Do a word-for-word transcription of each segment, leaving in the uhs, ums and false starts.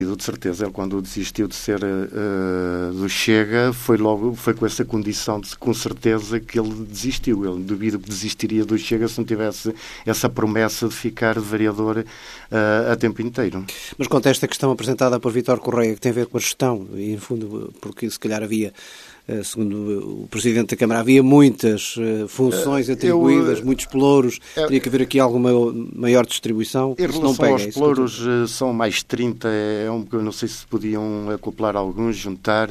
De certeza, ele quando desistiu de ser uh, do Chega, foi logo, foi com essa condição de, com certeza, que ele desistiu. Ele duvido que desistiria do Chega se não tivesse essa promessa de ficar vereador uh, a tempo inteiro. Mas quanto a esta questão apresentada por Vítor Correia, que tem a ver com a gestão, e no fundo, porque se calhar havia, segundo o Presidente da Câmara, havia muitas uh, funções atribuídas, eu, muitos pelouros, é, teria que haver aqui alguma maior distribuição. Em relação não pega, aos pelouros, tu... são mais trinta, é um, eu não sei se podiam acoplar alguns, juntar,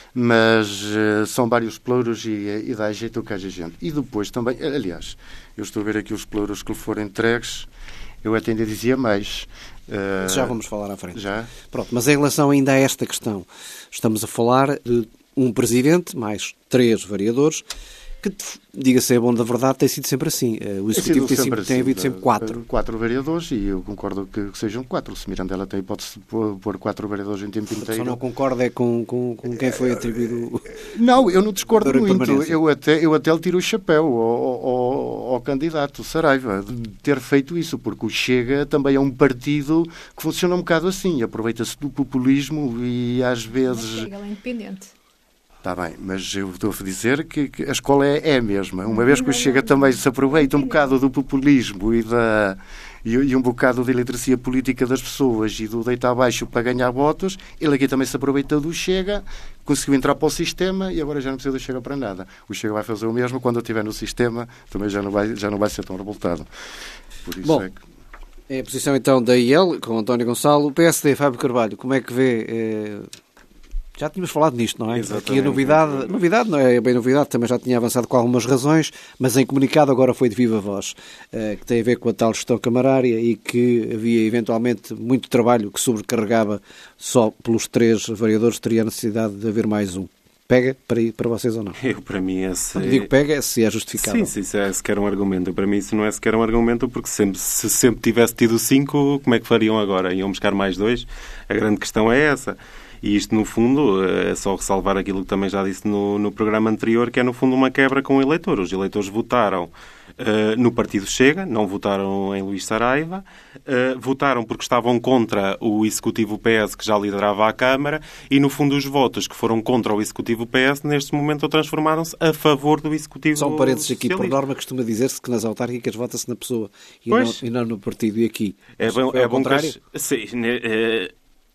mas uh, são vários pelouros e, e dá jeito que haja gente. E depois também, aliás, eu estou a ver aqui os pelouros que lhe foram entregues, eu até ainda dizia mais. Uh, já vamos falar à frente. Já? Pronto, mas em relação ainda a esta questão, estamos a falar de um presidente, mais três vereadores, que, diga-se a bom da verdade, tem sido sempre assim. O Executivo tem, sempre, tem havido sempre quatro. Quatro vereadores, e eu concordo que, que sejam quatro. Se Mirandela tem a hipótese de pôr quatro vereadores em tempo inteiro. Só não concorda é com, com, com quem foi atribuído... Não, eu não discordo muito. Eu até, eu até lhe tiro o chapéu ao, ao, ao candidato Saraiva de ter feito isso, porque o Chega também é um partido que funciona um bocado assim. Aproveita-se do populismo e às vezes... O Chega é independente. Está bem, mas eu devo dizer que, que a escola é, é a mesma. Uma vez que o Chega também se aproveita um bocado do populismo e, da, e, e um bocado da iliteracia política das pessoas e do deitar abaixo para ganhar votos, ele aqui também se aproveita do Chega, conseguiu entrar para o sistema e agora já não precisa do Chega para nada. O Chega vai fazer o mesmo, quando eu estiver no sistema também já não vai, já não vai ser tão revoltado. Por isso Bom, é que... é a posição então da I L, com António Gonçalo. O P S D, Fábio Carvalho, como é que vê... É... Já tínhamos falado nisto, não é? Exatamente. Aqui a novidade, novidade não é bem novidade, também já tinha avançado com algumas razões, mas em comunicado agora foi de viva voz, que tem a ver com a tal gestão camarária e que havia eventualmente muito trabalho que sobrecarregava só pelos três vereadores, teria a necessidade de haver mais um. Pega para, para vocês ou não? Eu, para mim, esse... Quando digo pega, é se é justificável. Sim, sim, isso é sequer um argumento. Para mim isso não é sequer um argumento, porque sempre, se sempre tivesse tido cinco, como é que fariam agora? Iam buscar mais dois? A grande questão é essa. E isto, no fundo, é só ressalvar aquilo que também já disse no, no programa anterior, que é, no fundo, uma quebra com o eleitor. Os eleitores votaram uh, no Partido Chega, não votaram em Luís Saraiva, uh, votaram porque estavam contra o Executivo P S, que já liderava a Câmara, e, no fundo, os votos que foram contra o Executivo P S, neste momento, transformaram-se a favor do Executivo Só um parênteses aqui, socialista. Por norma, costuma dizer-se que nas autárquicas vota-se na pessoa e não, e não no partido. E aqui? É bom, é bom que as, sim, é,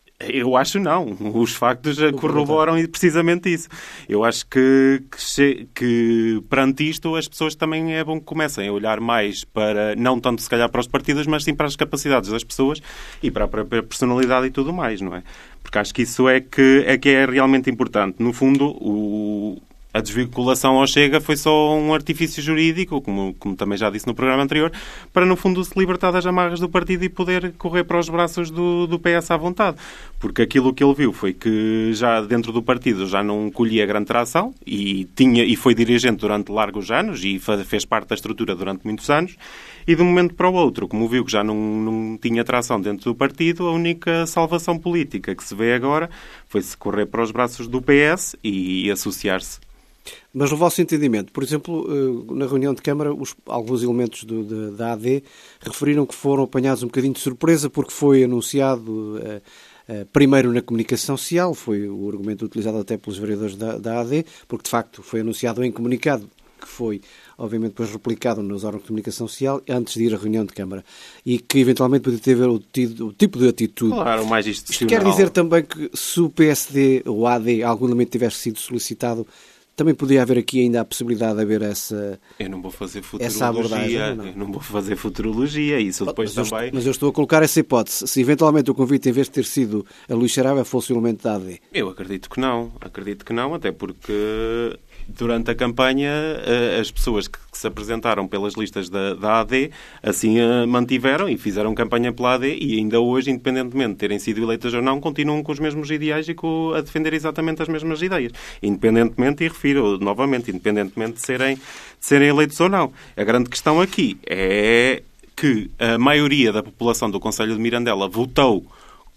eu acho não. Os factos corroboram precisamente isso. Eu acho que, que, que perante isto as pessoas também é bom que comecem a olhar mais para, não tanto se calhar para os partidos, mas sim para as capacidades das pessoas e para a própria personalidade e tudo mais, não é? Porque acho que isso é que é, que é realmente importante. No fundo, o... a desvinculação ao Chega foi só um artifício jurídico, como, como também já disse no programa anterior, para, no fundo, se libertar das amarras do partido e poder correr para os braços do, do P S à vontade. Porque aquilo que ele viu foi que já dentro do partido já não colhia grande tração e, tinha, e foi dirigente durante largos anos e fez parte da estrutura durante muitos anos. E de um momento para o outro, como viu que já não, não tinha tração dentro do partido, a única salvação política que se vê agora foi-se correr para os braços do P S e, e associar-se. Mas no vosso entendimento, por exemplo, na reunião de Câmara, os, alguns elementos do, da, da A D referiram que foram apanhados um bocadinho de surpresa porque foi anunciado uh, uh, primeiro na comunicação social, foi o argumento utilizado até pelos vereadores da, da A D, porque de facto foi anunciado em comunicado, que foi obviamente depois replicado nos órgãos de comunicação social antes de ir à reunião de Câmara e que eventualmente poderia ter o, tido, o tipo de atitude. Claro, mais institucional. Isto quer dizer também que se o P S D ou a AD algum elemento tivesse sido solicitado, também podia haver aqui ainda a possibilidade de haver essa Eu não vou fazer essa abordagem. Não? Eu não vou fazer futurologia, isso depois mas também... Eu, mas eu estou a colocar essa hipótese. Se eventualmente o convite, em vez de ter sido a Luís Saraiva, fosse o elemento da A D. Eu acredito que não. Acredito que não, até porque durante a campanha as pessoas que se apresentaram pelas listas da, da A D assim a mantiveram e fizeram campanha pela A D e ainda hoje, independentemente de terem sido eleitas ou não, continuam com os mesmos ideais e com, a defender exatamente as mesmas ideias. Independentemente, e refiro novamente, independentemente de serem, de serem eleitos ou não. A grande questão aqui é que a maioria da população do Concelho de Mirandela votou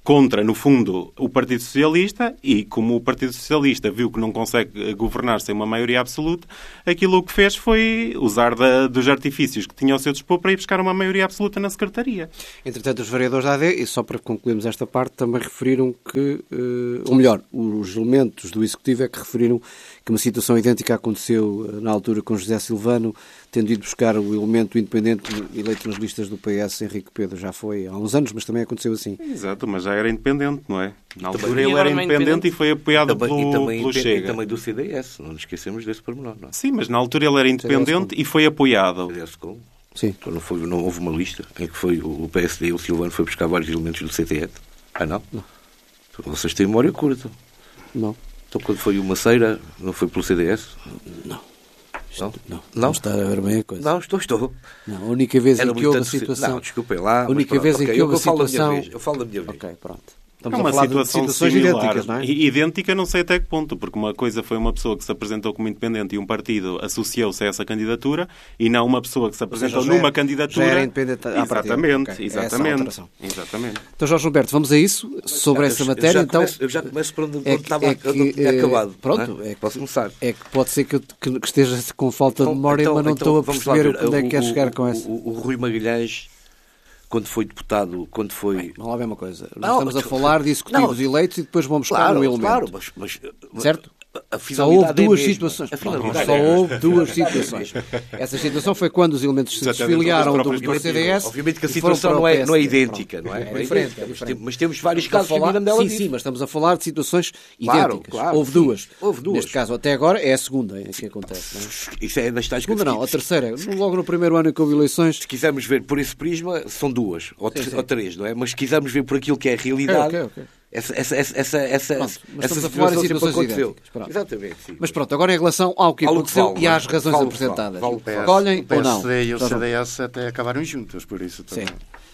contra, no fundo, o Partido Socialista, e como o Partido Socialista viu que não consegue governar sem uma maioria absoluta, aquilo que fez foi usar da, dos artifícios que tinha ao seu dispor para ir buscar uma maioria absoluta na Secretaria. Entretanto, os vereadores da A D, e só para concluirmos esta parte, também referiram que, ou melhor, os elementos do Executivo é que referiram que uma situação idêntica aconteceu na altura com José Silvano, tendo ido buscar o elemento independente eleito nas listas do P S, Henrique Pedro, já foi há uns anos, mas também aconteceu assim. Exato, mas já era independente, não é? Na altura ele era independente, independente e foi apoiado também, pelo, e também, pelo Chega. E também do C D S, não nos esquecemos desse pormenor, não é? Sim, mas na altura ele era independente e foi apoiado. C D S com? Sim. Então não, foi, não houve uma lista em que foi o P S D e o Silvano foi buscar vários elementos do C D S? Ah, não? Não. Vocês têm memória curta. Não. Então quando foi o Maceira, não foi pelo C D S? Não. Não? Não, não, não está a ver bem a coisa. Não, estou, estou. Não, a única vez Era em que houve a tanto... situação... Não, desculpem lá. A única pronto, vez okay, em que houve a eu falo situação... Da minha vez, eu falo da minha vez. Ok, pronto. É Estamos uma a falar situação de situações similar. idênticas, não é? Idêntica não sei até que ponto, porque uma coisa foi uma pessoa que se apresentou como independente e um partido associou-se a essa candidatura e não uma pessoa que se apresentou seja, numa já, candidatura... Já era independente à Exatamente, partida. Okay. exatamente, é exatamente. Então, Jorge Humberto, vamos a isso, sobre eu, essa matéria. Eu já, então, começo, eu já começo por onde, é onde estava, é que, onde tinha é, acabado. Pronto, é? é que, Posso começar. É que pode ser que, eu, que, que esteja com falta então, de memória, então, mas não então, estou a perceber onde é que quer chegar com essa. O, o, o Rui Magalhães, quando foi deputado, quando foi... Bem, vamos lá ver uma coisa. Nós não, estamos a falar de executivos não, eleitos e depois vamos buscar claro, um elemento. Claro, mas... mas certo? A Só houve duas é situações. Só Só houve duas situações. Essa situação foi quando os elementos se desfiliaram do, do C D S. Obviamente que a situação não é, não é idêntica, não é? É diferente, é diferente. Mas temos vários casos que a Mirandela Sim, sim, mas estamos a falar de situações idênticas. Claro, houve sim, duas. Houve duas. Neste caso, até agora, é a segunda que acontece. Não é? Isso é das tais segunda não, a terceira. Logo no primeiro ano em que houve eleições. Se quisermos ver por esse prisma, são duas ou, sim, sim. ou três, não é? Mas se quisermos ver por aquilo que é a realidade... Okay, okay, okay. Essa, essa, essa, essa, essa, pronto, mas essa estamos a falar de situações aconteceu. idênticas. Exatamente, sim. Mas pronto, agora em relação ao que Vale aconteceu vale, e às razões vale, apresentadas. Vale, vale, Colhem o P S D ou não? e o C D S até acabaram juntos, por isso também. Sim.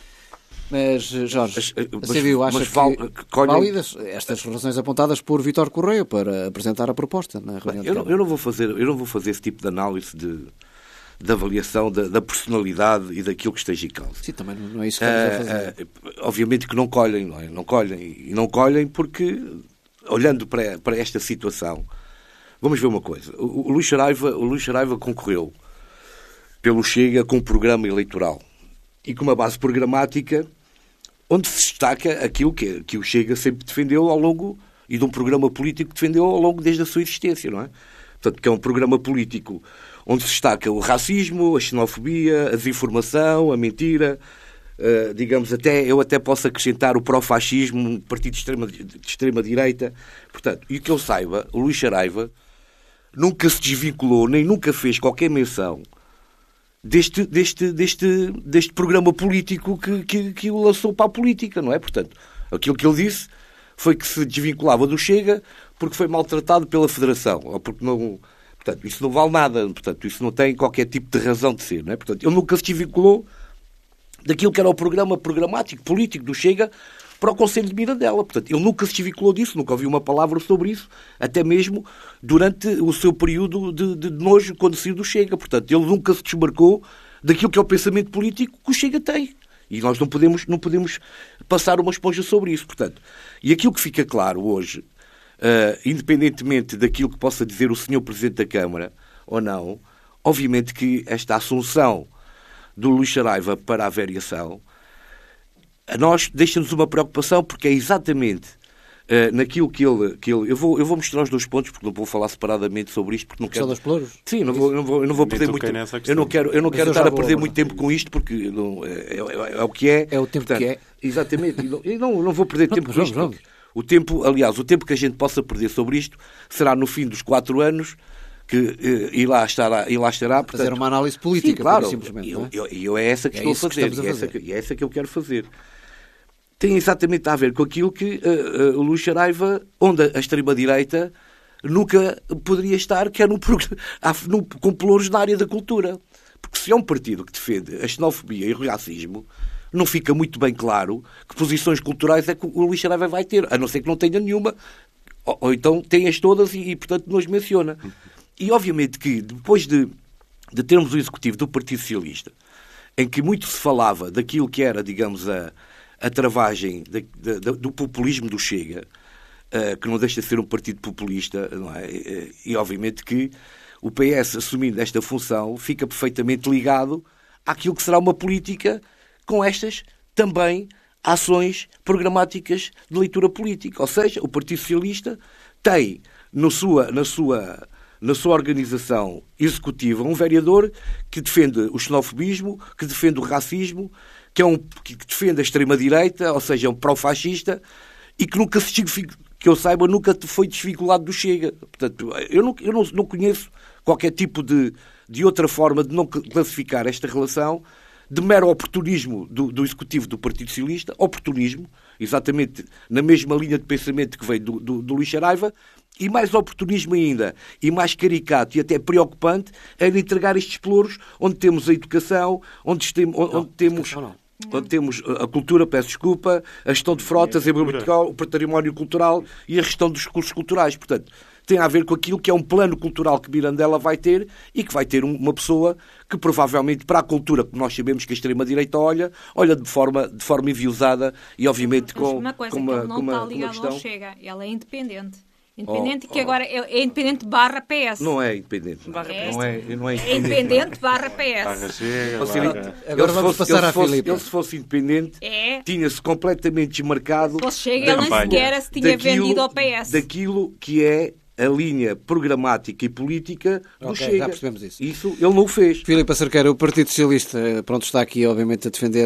Mas, Jorge, mas, a C D U acha mas, vale, que, que colhem... válidas estas razões apontadas por Vítor Correia para apresentar a proposta na reunião? Bem, eu, não, eu, não vou fazer, eu não vou fazer esse tipo de análise de, de avaliação da, da personalidade e daquilo que esteja em causa. Sim, também não, não é isso que estamos uh, a fazer. Uh, obviamente que não colhem, não é? Não colhem. E não colhem porque, olhando para, para esta situação, vamos ver uma coisa. O, o, Luís Saraiva, o Luís Saraiva concorreu pelo Chega com um programa eleitoral e com uma base programática onde se destaca aquilo que, que o Chega sempre defendeu ao longo, e de um programa político que defendeu ao longo desde a sua existência, não é? Portanto, que é um programa político onde se destaca o racismo, a xenofobia, a desinformação, a mentira, uh, digamos, até, eu até posso acrescentar o pró-fascismo, um partido de extrema, de extrema direita. Portanto, e que eu saiba, o Luís Saraiva nunca se desvinculou, nem nunca fez qualquer menção deste, deste, deste, deste programa político que, que, que o lançou para a política, não é? Portanto, aquilo que ele disse foi que se desvinculava do Chega porque foi maltratado pela Federação, ou porque não... Portanto, isso não vale nada, portanto, isso não tem qualquer tipo de razão de ser, não é? Portanto, ele nunca se desvinculou daquilo que era o programa programático, político do Chega para o Conselho de Mirandela. Portanto, ele nunca se desvinculou disso, nunca ouviu uma palavra sobre isso, até mesmo durante o seu período de, de nojo quando saiu do Chega. Portanto, ele nunca se desmarcou daquilo que é o pensamento político que o Chega tem. E nós não podemos, não podemos passar uma esponja sobre isso. Portanto, e aquilo que fica claro hoje, Uh, independentemente daquilo que possa dizer o senhor Presidente da Câmara ou não, obviamente que esta assunção do Luís Saraiva para a variação a nós deixa-nos uma preocupação, porque é exatamente uh, naquilo que ele... Que ele eu, vou, eu vou mostrar os dois pontos, porque não vou falar separadamente sobre isto, porque não quero... São dos pelouros? Sim, não vou, não vou, eu não vou perder muito tempo. Eu não quero, eu não quero estar a perder muito tempo com isto, porque não, é, é, é o que é. É o tempo. Portanto, que é. Exatamente. E não, eu não, não vou perder não, tempo com isto. Vamos. O tempo, aliás, o tempo que a gente possa perder sobre isto será no fim dos quatro anos que eh, e lá estará, e lá estará portanto, fazer uma análise política, sim, claro, simplesmente. E eu, não é? eu, eu é essa que é estou a fazer, que a e, fazer. Essa que, e é essa que eu quero fazer. Tem exatamente a ver com aquilo que uh, uh, o Luís Saraiva, onde a extrema-direita nunca poderia estar, que é no, no, com pelouros na área da cultura. Porque se é um partido que defende a xenofobia e o racismo, não fica muito bem claro que posições culturais é que o Luís Saraiva vai ter, a não ser que não tenha nenhuma, ou, ou então tem-as todas e, e, portanto, não as menciona. E, obviamente, que depois de, de termos o executivo do Partido Socialista, em que muito se falava daquilo que era, digamos, a, a travagem de, de, de, do populismo do Chega, uh, que não deixa de ser um partido populista, não é? E, e obviamente que o P S, assumindo esta função, fica perfeitamente ligado àquilo que será uma política com estas também ações programáticas de leitura política. Ou seja, o Partido Socialista tem no sua, na, sua, na sua organização executiva um vereador que defende o xenofobismo, que defende o racismo, que, é um, que defende a extrema-direita, ou seja, é um pró-fascista, e que nunca se, que eu saiba, nunca foi desvinculado do Chega. Portanto, eu não, eu não, não conheço qualquer tipo de, de outra forma de não classificar esta relação de mero oportunismo do, do Executivo do Partido Socialista, oportunismo, exatamente na mesma linha de pensamento que veio do, do, do Luís Saraiva, e mais oportunismo ainda, e mais caricato e até preocupante, é de entregar estes pelouros onde temos a educação, onde, tem, onde, onde temos... Onde temos a cultura, peço desculpa, a gestão de frotas, o património cultural e a gestão dos recursos culturais. Portanto, tem a ver com aquilo que é um plano cultural que Mirandela vai ter e que vai ter uma pessoa que provavelmente para a cultura que nós sabemos que a extrema-direita olha, olha de forma, de forma enviosada e obviamente com, uma coisa, com uma, que ele não com uma, está ligado questão... ao Chega, ela é independente. Independente, oh, que agora é, é independente barra P S. Não é independente. Não é, não é, não é independente. É independente barra P S. Chega, agora vamos passar à Filipe. Ele se fosse independente, é. tinha-se completamente desmarcado. Se Chega, ele nem sequer se tinha daquilo, vendido ao P S. Daquilo que é a linha programática e política do okay, Chega. Já percebemos isso. Isso ele não o fez. Filipe Acerqueira, o Partido Socialista, pronto, está aqui obviamente a defender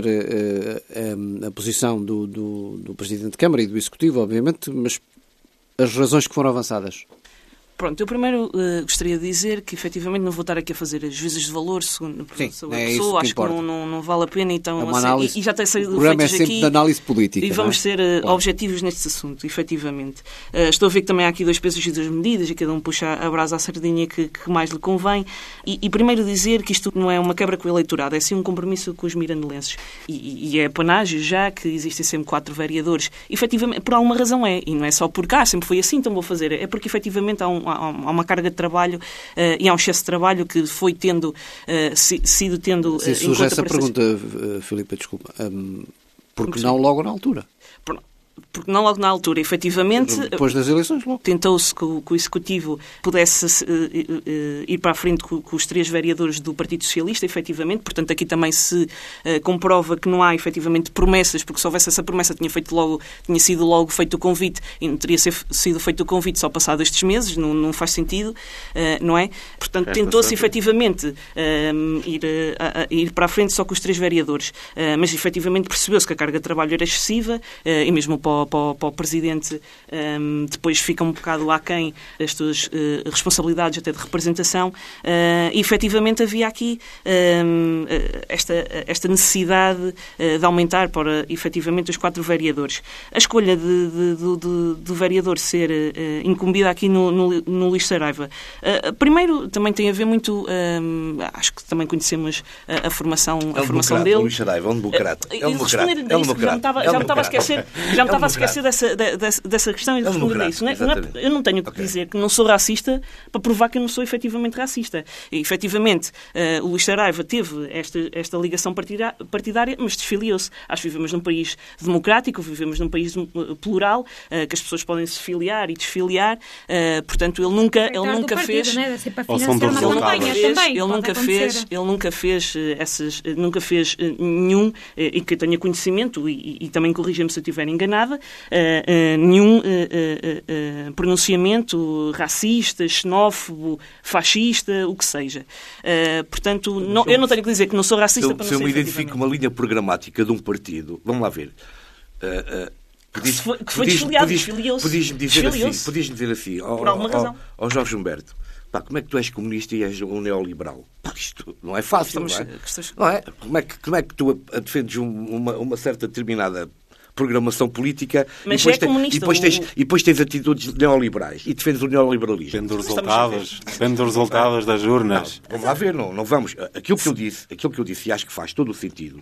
uh, a, a posição do, do, do Presidente de Câmara e do Executivo, obviamente, mas as razões que foram avançadas. Pronto, eu primeiro uh, gostaria de dizer que efetivamente não vou estar aqui a fazer as juízes de valor segundo Sim, sobre a é pessoa, que acho importa. que não, não, não vale a pena, então, é uma assim, análise, e, e já tem sido o programa feitos é sempre aqui, de análise política. E vamos é? ser uh, claro. objetivos neste assunto, efetivamente. Uh, estou a ver que também há aqui dois pesos e duas medidas, e cada um puxa a brasa à sardinha que, que mais lhe convém. E, e primeiro dizer que isto não é uma quebra com o eleitorado, é sim um compromisso com os mirandelenses. E, e é panágio já que existem sempre quatro vereadores. Efetivamente, por alguma razão é, e não é só por cá, sempre foi assim, então vou fazer. É porque efetivamente há, um, há uma carga de trabalho uh, e há um excesso de trabalho que foi tendo, uh, si, sido tendo... Uh, Sim, surge essa pergunta, uh, Filipe, desculpa. Um, porque não logo na altura? Por... Porque não logo na altura, efetivamente... Depois das eleições, logo. Tentou-se que o, que o Executivo pudesse uh, uh, uh, ir para a frente com, com os três vereadores do Partido Socialista, efetivamente. Portanto, aqui também se uh, comprova que não há, efetivamente, promessas, porque se houvesse essa promessa tinha, feito logo, tinha sido logo feito o convite e não teria ser, sido feito o convite só passado estes meses, não, não faz sentido, uh, não é? Portanto, tentou-se, efetivamente, uh, ir, uh, uh, ir para a frente só com os três vereadores. Uh, mas, efetivamente, percebeu-se que a carga de trabalho era excessiva uh, e mesmo para Para o, para o Presidente um, depois fica um bocado aquém estas uh, responsabilidades até de representação uh, e efetivamente havia aqui um, esta, esta necessidade uh, de aumentar para efetivamente os quatro vereadores. A escolha de, de, de, de, do vereador ser uh, incumbida aqui no, no, no Luís Saraiva uh, primeiro também tem a ver muito um, acho que também conhecemos a, a formação, a é um formação dele. Luís Saraiva é um democrata. É um democrata. É um democrata. Já me estava, já me estava a esquecer, já me estava a esquecer dessa, dessa, dessa questão e de responder a isso. Não é, não é, eu não tenho que okay. dizer que não sou racista para provar que eu não sou efetivamente racista. E, efetivamente, uh, o Luís Saraiva teve esta, esta ligação partidária, mas desfiliou-se. Acho que vivemos num país democrático, vivemos num país plural, uh, que as pessoas podem se filiar e desfiliar. Uh, portanto, ele nunca, ele nunca partido, fez... Né? Ou são dos fez ele nunca fez, ele nunca fez essas, nunca fez nenhum, e que eu tenha conhecimento, e, e também corrija-me se eu estiver enganada, uh, uh, nenhum uh, uh, uh, pronunciamento racista, xenófobo, fascista, o que seja. Uh, portanto, não, eu não tenho que dizer que não sou racista se eu, para não se eu ser me identifico uma linha programática de um partido, vamos lá ver. Uh, uh, Podias, que foi, que foi desfiliado, desfiliou-se. Podias-me dizer assim, podias dizer assim, ó, por alguma razão. Ó, ó Jorge Humberto, pá, como é que tu és comunista e és um neoliberal? Pá, isto não é fácil, não é? Não é? Como é que, como é que tu defendes um, uma, uma certa determinada programação política mas e, depois é comunista, te, e, depois tens, e depois tens atitudes neoliberais e defendes o neoliberalismo? Depende dos resultados, depende dos resultados das urnas. Não, vamos lá ver, não, não vamos. Aquilo que eu disse, aquilo que eu disse, e acho que faz todo o sentido,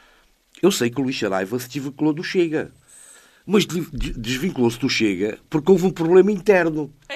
eu sei que o Luís Saraiva se desvinculou do Chega. Mas desvinculou-se do Chega porque houve um problema interno. É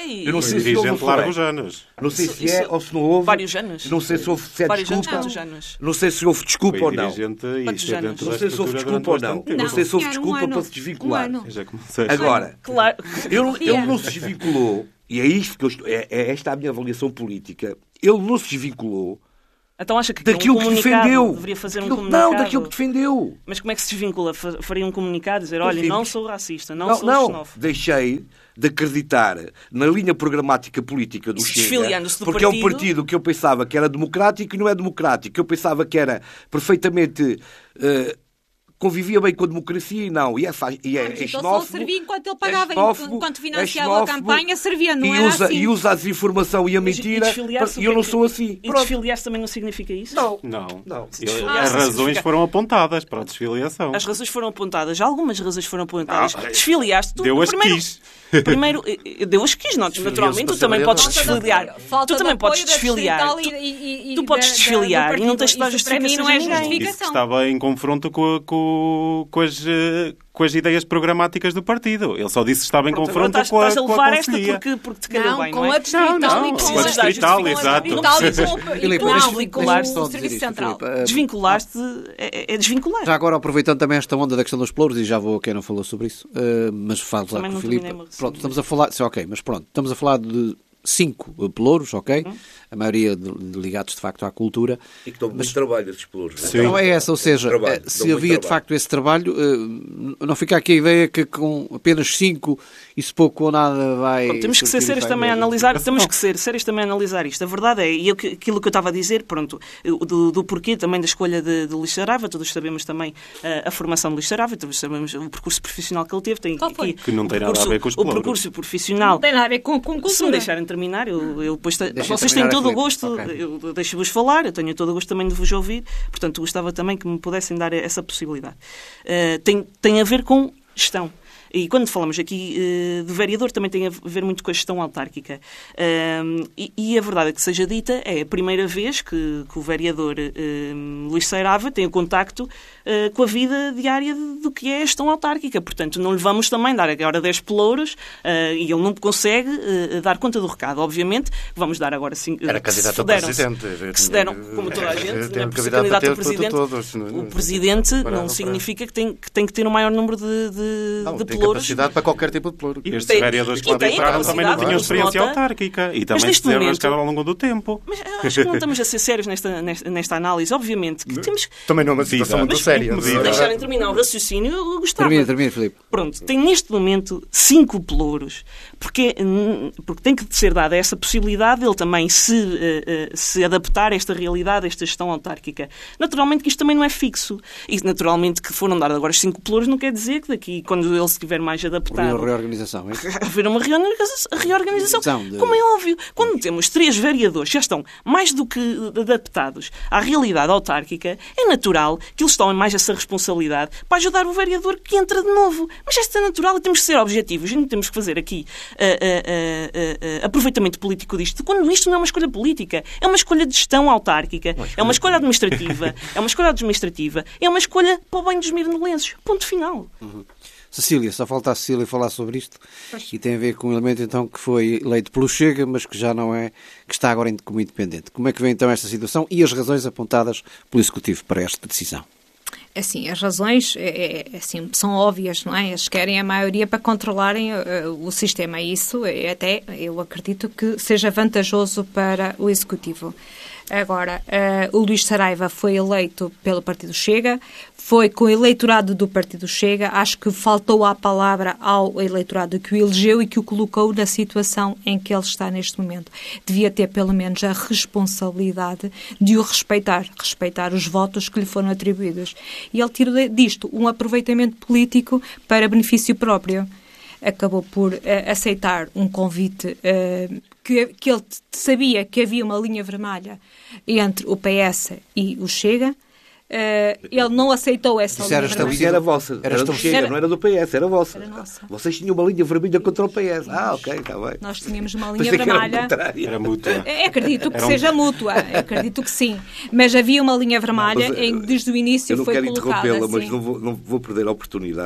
sei. Eu não sei se houve largos anos. Não sei Isso, se é isso, ou se não houve. Vários anos. Não sei se houve se é Vários desculpa. anos, anos. Não sei se houve desculpa Foi ou não. dirigente e Quantos esteve anos? dentro Não da sei se houve estrutura desculpa ou durante não. bastante tempo. Não sei se houve Não, desculpa um ano. para se desvincular. Um ano. Já comecei. Agora, Claro. ele, ele Yeah. não se desvinculou, e é isto que eu estou, é, é esta a minha avaliação política. Ele não se desvinculou Então acha que daquilo um que comunicado defendeu. deveria fazer um Daquilo- comunicado? Não, daquilo que defendeu. Mas como é que se desvincula? Fa- Faria um comunicado dizer, olha, Enfim, não sou racista, não, Não, sou não, xenófobo. deixei de acreditar na linha programática política do Se Chega, desfiliando-se do porque é um partido. partido que eu pensava que era democrático e não é democrático. Eu pensava que era perfeitamente... eh, convivia bem com a democracia e não. E é, fa- e é, Mas é então xenófobo, só servia enquanto ele é pagava, xenófobo, enquanto é financiava a xenófobo, campanha, servia, não e era usa, assim. E usa a desinformação e a mentira. E desfiliar-se, E o eu que não é que- sou assim. E Pronto. desfiliar-se também não significa isso? Não. Não. Não. Eu- Ah, as sim, razões fica- foram apontadas para a desfiliação. As razões foram apontadas, algumas razões foram apontadas. Ah, Desfiliaste. Tu, deu as primeiro, quis. Primeiro, eh, eh, deu as quis, não, naturalmente, tu também podes desfiliar. Falta Tu também de apoio podes da desfiliar. distrital Tu, e- e- e tu da- podes da- do desfiliar e não partido. tens de dar Isso para mim não é justificações a ninguém. Disse que justificação. estava em confronto com, com, com, as, eh, com as ideias programáticas do partido. Ele só disse que estava em Pronto, confronto agora estás, com a, estás a com a levar esta conselhia. porque, porque te calhou Não, bem, com não a é? distrital Não, e não, com com a a distrital, com a exato. distrital e com- e Filipe, com- deixa- e com deixa-me o só dizer Serviço isto, Central. Filipe. Eh, Desvinculaste é, é desvincular. Já agora, aproveitando também esta onda da questão dos pelouros, e já vou a quem não falou sobre isso, uh, mas falo lá Também com o não Filipe. terminei uma- Pronto, estamos a falar, sim, ok, mas pronto, estamos a falar de cinco uh, pelouros, ok? Uhum. A maioria de, de ligados de facto à cultura. E que dão muito trabalho esses pelouros. Sim. Não é essa, ou seja, Trabalho, eh, dão se muito havia de trabalho. facto esse trabalho, eh, não fica aqui a ideia que com apenas cinco isso pouco ou nada vai. Pronto, temos que ser surtir sérios efeito. também a analisar, temos que ser sérios também a analisar isto. A verdade é, e eu, que- aquilo que eu estava a dizer, pronto, do, do porquê também da escolha de, de Luís Saraiva, todos sabemos também uh, a formação de Luís Saraiva, todos sabemos o percurso profissional que ele teve. Tem Qual foi? aqui Que não tem o nada a percurso- ver com os O pelouros. percurso profissional. Não tem nada a ver com, com cultura. Se me deixarem terminar, eu, eu depois te- Deixa vocês terminar têm a todo o Filipe. gosto, Ok. eu deixo-vos falar, eu tenho todo o gosto também de vos ouvir, portanto gostava também que me pudessem dar essa possibilidade. Uh, tem, tem a ver com gestão. E quando falamos aqui uh, de vereador, também tem a ver muito com a gestão autárquica. Um, e, e a verdade é que seja dita, é a primeira vez que, que o vereador um, Luís Saraiva tem o contacto uh, com a vida diária de- do que é a gestão autárquica. Portanto, não lhe vamos também dar agora dez pelouros uh, e ele não consegue uh, dar conta do recado. Obviamente, vamos dar agora sim. Era candidato a presidente. Que se deram, como toda a gente, não é Tem por ser candidato a candidato a ter presidente. todos. O presidente Parado não para- significa que tem, que tem que ter um maior número de, de, Não, de tem pelouros. capacidade para qualquer tipo de pelouro. E estes Tem- vereadores que e lá tem entraram também não capacidade, tinham não se experiência nota. autárquica. E também neste se momento- arrascaram ao longo do tempo. Mas acho que não estamos a ser sérios nesta, nesta, nesta análise. Obviamente que temos que Também não é uma situação Mas muito séria. medida. não é? deixarem terminar o raciocínio. Eu gostava. Termina, termina, Filipe. Pronto, tem neste momento cinco pelouros, porque, porque tem que ser dada essa possibilidade de ele também se, eh, eh, se adaptar a esta realidade, a esta gestão autárquica. Naturalmente que isto também não é fixo. E naturalmente que foram dados agora os cinco pelouros não quer dizer que daqui, quando ele estiver mais adaptado, Uma reorganização, é isso? haver uma reorganização. reorganização. De- Como é óbvio, quando temos três vereadores que já estão mais do que adaptados à realidade autárquica, é natural que eles tomem mais essa responsabilidade para ajudar o vereador que entra de novo. Mas isto é natural e temos que ser objetivos. E não temos que fazer aqui uh, uh, uh, uh, aproveitamento político disto, quando isto não é uma escolha política, é uma escolha de gestão autárquica, é uma escolha administrativa, é uma escolha administrativa, é uma escolha para o bem dos mirnolenses. Ponto final. Cecília, só falta a Cecília falar sobre isto e tem a ver com um elemento então que foi eleito pelo Chega, mas que já não é, que está agora como independente. Como é que vem então esta situação e as razões apontadas pelo Executivo para esta decisão? Assim, as razões é, é, assim, são óbvias, não é? Eles querem a maioria para controlarem uh, o sistema. E isso é até, eu acredito que seja vantajoso para o Executivo. Agora, uh, o Luís Saraiva foi eleito pelo Partido Chega, foi com o eleitorado do Partido Chega, acho que faltou a palavra ao eleitorado que o elegeu e que o colocou na situação em que ele está neste momento. Devia ter pelo menos a responsabilidade de o respeitar, respeitar os votos que lhe foram atribuídos. E ele tirou disto um aproveitamento político para benefício próprio. Acabou por uh, aceitar um convite uh, que, que ele sabia que havia uma linha vermelha entre o P S e o Chega. Uh, ele não aceitou essa Isso linha era A vermelha. linha era vossa, era, Era do estabelecido. Chega, Era- não era do P S, era vossa. Era nossa. Vocês tinham uma linha vermelha contra o P S. Ah, ok, está bem. Nós tínhamos uma linha Pensei que era o vermelha. contrário. Era mútua. É, acredito que Era um- seja mútua, acredito que sim. Mas havia uma linha vermelha Mas, eh, em que desde o início Eu não foi quero colocada interrompê-la, assim. mas não vou, não vou perder a oportunidade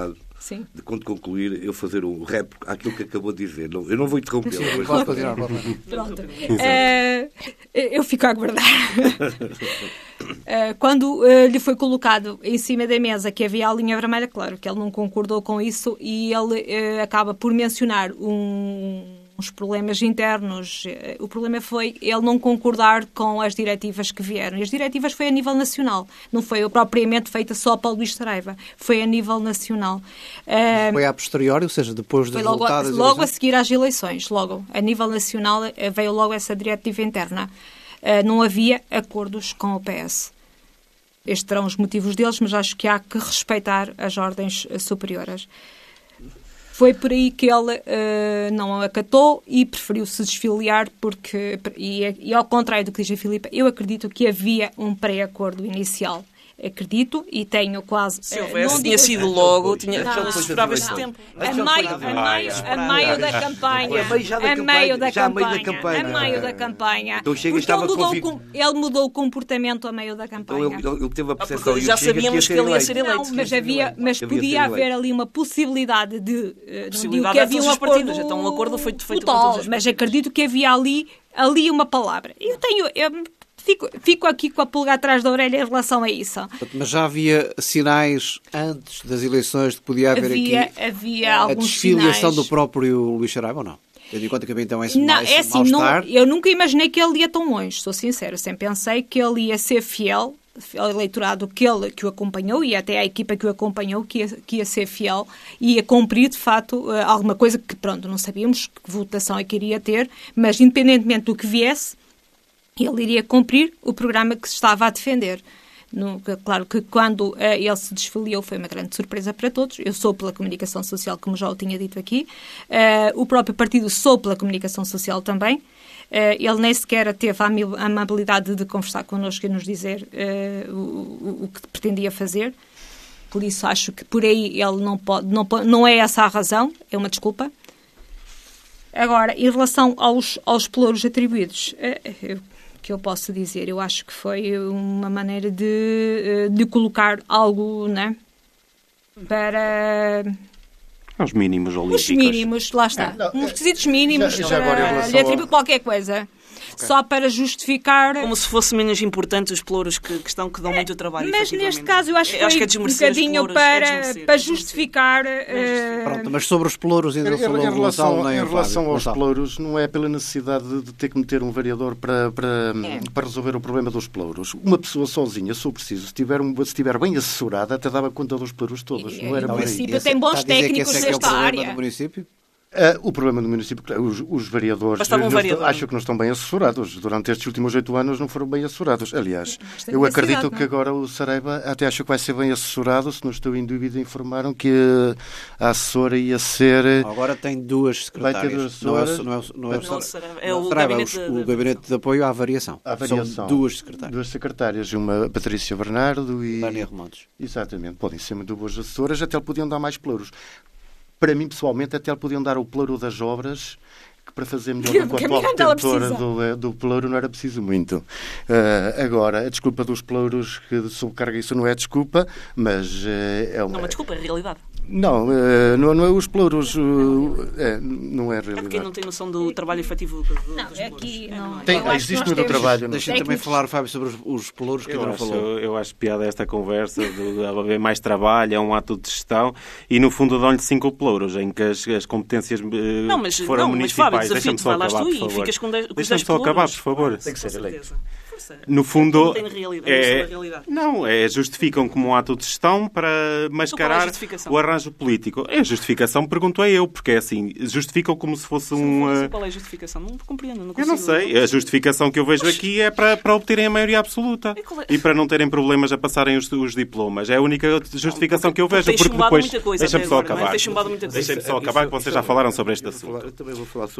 Sim. de quando concluir, eu fazer um rap àquilo que acabou de dizer. Não, eu não vou interromper. Mas... Pode continuar, pode continuar. Pronto. Uh, eu fico a aguardar. uh, quando uh, lhe foi colocado em cima da mesa que havia a linha vermelha, claro que ele não concordou com isso e ele uh, acaba por mencionar um... uns problemas internos. O problema foi ele não concordar com as diretivas que vieram. E as diretivas foi a nível nacional. Não foi propriamente feita só para o Luís Saraiva. Foi a nível nacional. Foi a posteriori, ou seja, depois dos resultados... Logo, logo a seguir às eleições. Logo, a nível nacional, veio logo essa diretiva interna. Não havia acordos com o P S. Estes terão os motivos deles, mas acho que há que respeitar as ordens superiores. Foi por aí que ele uh, não acatou e preferiu se desfiliar porque, e, e ao contrário do que diz a Filipa, eu acredito que havia um pré-acordo inicial. Acredito e tenho quase... Se houvesse, tinha sido logo, tinha, já se esperava esse tempo. A meio, a meio, a meio da campanha. A meio da campanha. A meio da campanha. Então Chega estava convicto. Ele mudou o comportamento a meio da campanha. Então ele, ele teve a percepção... Ah, já sabíamos que ele ia ser eleito. Não, mas, havia, mas podia haver ali uma possibilidade de... Possibilidade que havia um acordo. Então um acordo foi feito com todos os... Mas acredito que havia ali, ali uma palavra. Eu tenho... Eu, Fico, fico aqui com a pulga atrás da orelha em relação a isso. Mas já havia sinais antes das eleições de que podia haver havia, aqui havia a alguns desfiliação sinais. do próprio Luís Saraiva ou não? Eu digo conta que havia então esse, não, esse é assim, mal-estar. Não, eu nunca imaginei que ele ia tão longe, sou sincero. Sempre pensei que ele ia ser fiel ao eleitorado que, ele, que o acompanhou e até à equipa que o acompanhou que ia, que ia ser fiel e ia cumprir, de facto, alguma coisa que, pronto, não sabíamos que votação é que iria ter, mas independentemente do que viesse, ele iria cumprir o programa que se estava a defender. No, claro que quando uh, ele se desfiliou foi uma grande surpresa para todos. Eu sou pela comunicação social, como já o tinha dito aqui. Uh, o próprio partido sou pela comunicação social também. Uh, ele nem sequer teve a amabilidade de conversar connosco e nos dizer uh, o, o que pretendia fazer. Por isso acho que por aí ele não pode, não, não é essa a razão, é uma desculpa. Agora, em relação aos, aos pelouros atribuídos, uh, eu, que eu posso dizer, eu acho que foi uma maneira de, de colocar algo, né, para... Os mínimos olímpicos. Os mínimos, lá está. Não, Uns requisitos mínimos já, já para lhe atribuir qualquer coisa. Okay. Só para justificar... Como se fosse menos importante os pelouros que, que estão, que dão muito trabalho. Mas neste caso eu acho que eu foi acho que é um bocadinho para, é para justificar... Uh... Pronto, mas sobre os pelouros ainda em, falou em relação, Gonçalo, em relação aos Gonçalo. pelouros, não é pela necessidade de, de ter que meter um vereador para, para, é. para resolver o problema dos pelouros. Uma pessoa sozinha, se for preciso, se estiver, um, se estiver bem assessorada, até dava conta dos pelouros todos. E, não era o município esse, tem bons está técnicos esse é nesta que é o área. Do município? Uh, o problema do município, os, os vereadores, um vereador. acho que não estão bem assessorados. Durante estes últimos oito anos não foram bem assessorados. Aliás, eu acredito que agora o Saraiva até acho que vai ser bem assessorado. Se não estou em dúvida, informaram que a assessora ia ser... Agora tem duas secretárias. Vai ter duas não é, assessoras. não é, não é, não, Saraiva. É o Saraiva, gabinete, o, de, o gabinete de apoio à variação. À variação. São duas secretárias. Duas secretárias, uma Patrícia Bernardo e... Dânia Remontes. Exatamente. Podem ser muito boas assessoras, até lhe podiam dar mais pelouros. Para mim, pessoalmente, até lhe podiam dar o pelouro das obras, que para fazer melhor do que o atual detentor do, do pelouro não era preciso muito. Uh, agora, a desculpa dos pelouros que sobrecarga, isso não é desculpa, mas uh, é uma... Não, uma desculpa, é realidade. Não, uh, não, não é os pelouros, uh, é, não é realidade. É porque não tem noção do trabalho efetivo do, não, dos é aqui, não, tem, existe no trabalho. Deixa-me também falar, Fábio, sobre os, os pelouros que eu ainda não acho, falou. Eu acho piada esta conversa de, de haver mais trabalho, é um ato de gestão e no fundo dão-lhe cinco pelouros em que as, as competências uh, não, mas, foram não, municipais. Mas, Fábio, desafio-te, vai lá tu e ficas com dez pelouros. Deixa-me só acabar, por favor. Tem que ser eleito. No fundo, não tem realidade, é, realidade. não, é justificam como um ato de gestão para mascarar é o arranjo político. É justificação, pergunto a eu, porque é assim, justificam como se fosse um... Não sei qual é a justificação, não compreendo, não consigo. Eu não sei, a justificação que eu vejo aqui é para, para obterem a maioria absoluta e para não terem problemas a passarem os, os diplomas. É a única justificação que eu vejo, porque depois... Deixa-me só acabar. Deixa-me só acabar, que vocês já falaram sobre este assunto. Eu também vou falar sobre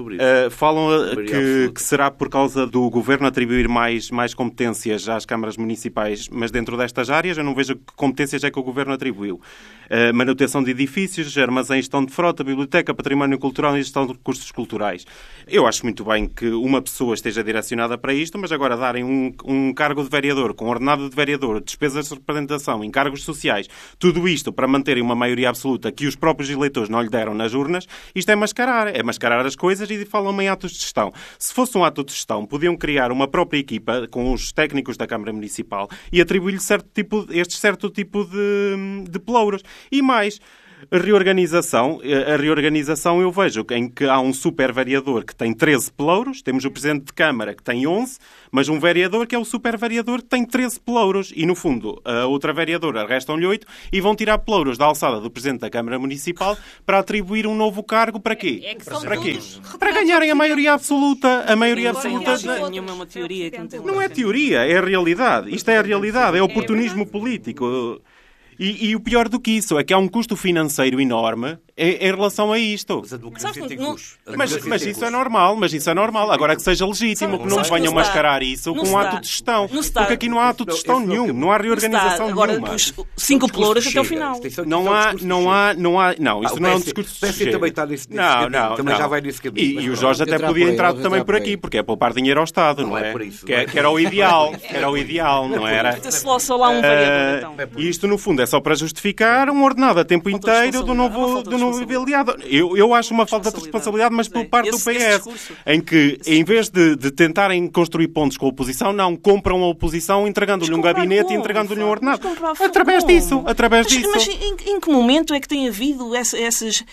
sobre isso. Uh, falam uh, que, que será por causa do Governo atribuir mais, mais competências às câmaras municipais, mas dentro destas áreas eu não vejo que competências é que o Governo atribuiu. Uh, manutenção de edifícios, armazéns, gestão de frota, biblioteca, património cultural e gestão de recursos culturais. Eu acho muito bem que uma pessoa esteja direcionada para isto, mas agora darem um, um cargo de vereador, com ordenado de vereador, despesas de representação, encargos sociais, tudo isto para manterem uma maioria absoluta que os próprios eleitores não lhe deram nas urnas, isto é mascarar. É mascarar as coisas e falam em atos de gestão. Se fosse um ato de gestão, podiam criar uma própria equipa com os técnicos da Câmara Municipal e atribuir-lhe certo tipo, este certo tipo de, de pelouros. E mais, a reorganização, a reorganização eu vejo em que há um super vereador que tem treze pelouros, temos o Presidente de Câmara que tem onze, mas um vereador que é o super vereador que tem treze pelouros e, no fundo, a outra vereadora restam-lhe oito e vão tirar pelouros da alçada do Presidente da Câmara Municipal para atribuir um novo cargo para quê? É que são para quê? todos Para ganharem a maioria absoluta. A maioria absoluta... Não é uma teoria. Não é teoria, é a realidade. Isto é a realidade, é oportunismo político. E, e o pior do que isso é que há um custo financeiro enorme em, em relação a isto. Mas a democracia tem custos. Mas, mas isso é normal, mas isso é normal. Agora que seja legítimo, que não venham mascarar isso com um ato de gestão. Porque aqui não há ato de gestão nenhum, não há reorganização nenhuma. Agora, os cinco pelouros até o final. Não há, não há, não há, não, isso não é um discurso de Chega. Também está nesse Não, não, também já vai nesse caminho. E o Jorge até podia entrar também por aqui, porque é poupar dinheiro ao Estado, não é? Que era o ideal, era o ideal, não era? Só lá um vereador, então. E isto, no fundo, é só para justificar um ordenado a tempo inteiro do novo, do novo afiliado. Eu, eu acho uma falta de responsabilidade, mas por parte do P S, em que, em vez de, de tentarem construir pontos com a oposição, não, compram a oposição entregando-lhe um gabinete e entregando-lhe um ordenado. Através disso, através disso. Mas em, em que momento é que tem havido esses,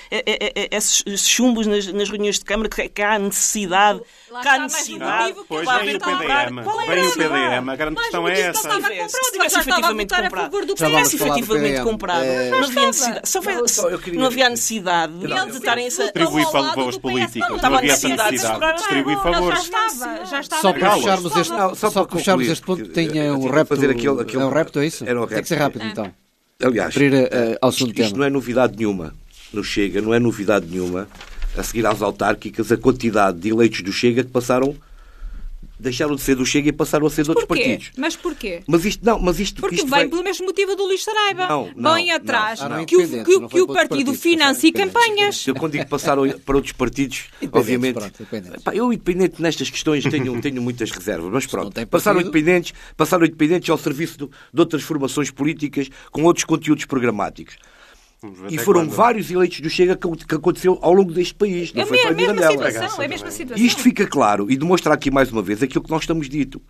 esses chumbos nas, nas reuniões de Câmara, que, que há necessidade... Lá que há está mais necessidade... motivo Pois para vem o P D comprar. M. Qual é Vem o esse? P D M. A grande Mais questão motivo é não essa. estava Se comprado, tivesse mas já estava a efetivamente votar a comprado. favor do Se P S. tivesse falar do efetivamente P D M. comprado, É... não havia necessidade. Se houver- Não, eu queria- não havia necessidade Não, de eu- estarem essa... Distribuir Estão ao lado favores do P S. políticos. Não, Não havia essa estava a necessidade. necessidade. Distribuir Não, já favores. estava, já estava. Só para Galos. fecharmos este, Não, só só para fecharmos concluir, este ponto, que- tinha eu um tinha que repto. fazer aquele- aquele- É um repto, é isso? Era um Tem que ser repto. rápido, então. Aliás, Para ir uh, ao segundo isto, isto tema. não é novidade nenhuma no Chega, não é novidade nenhuma. A seguir às autárquicas, a quantidade de eleitos do Chega que passaram, deixaram de ser do Chega e passaram a ser de outros Porquê? partidos. Mas porquê? Mas isto não, mas isto, Porque isto vem vem- pelo mesmo motivo do Luís Saraiva. Não, não, Vem não. atrás Ah, não, que, o, independente, que, o- não que foi o para outros partido partidos, financia independente. campanhas. Eu quando digo passaram para outros partidos, Independentes, obviamente... pronto, independentes. Pá, eu, independente nestas questões, tenho, tenho muitas reservas, mas não pronto. tem Passaram partido. independentes, passaram independentes ao serviço do- de outras formações políticas com outros conteúdos programáticos. Vamos ver E até foram quando. vários eleitos do Chega que, que aconteceu ao longo deste país. Não É foi só a em mesma Mirandela. situação, é a mesma situação. E isto fica claro e demonstra aqui mais uma vez aquilo que nós estamos dito.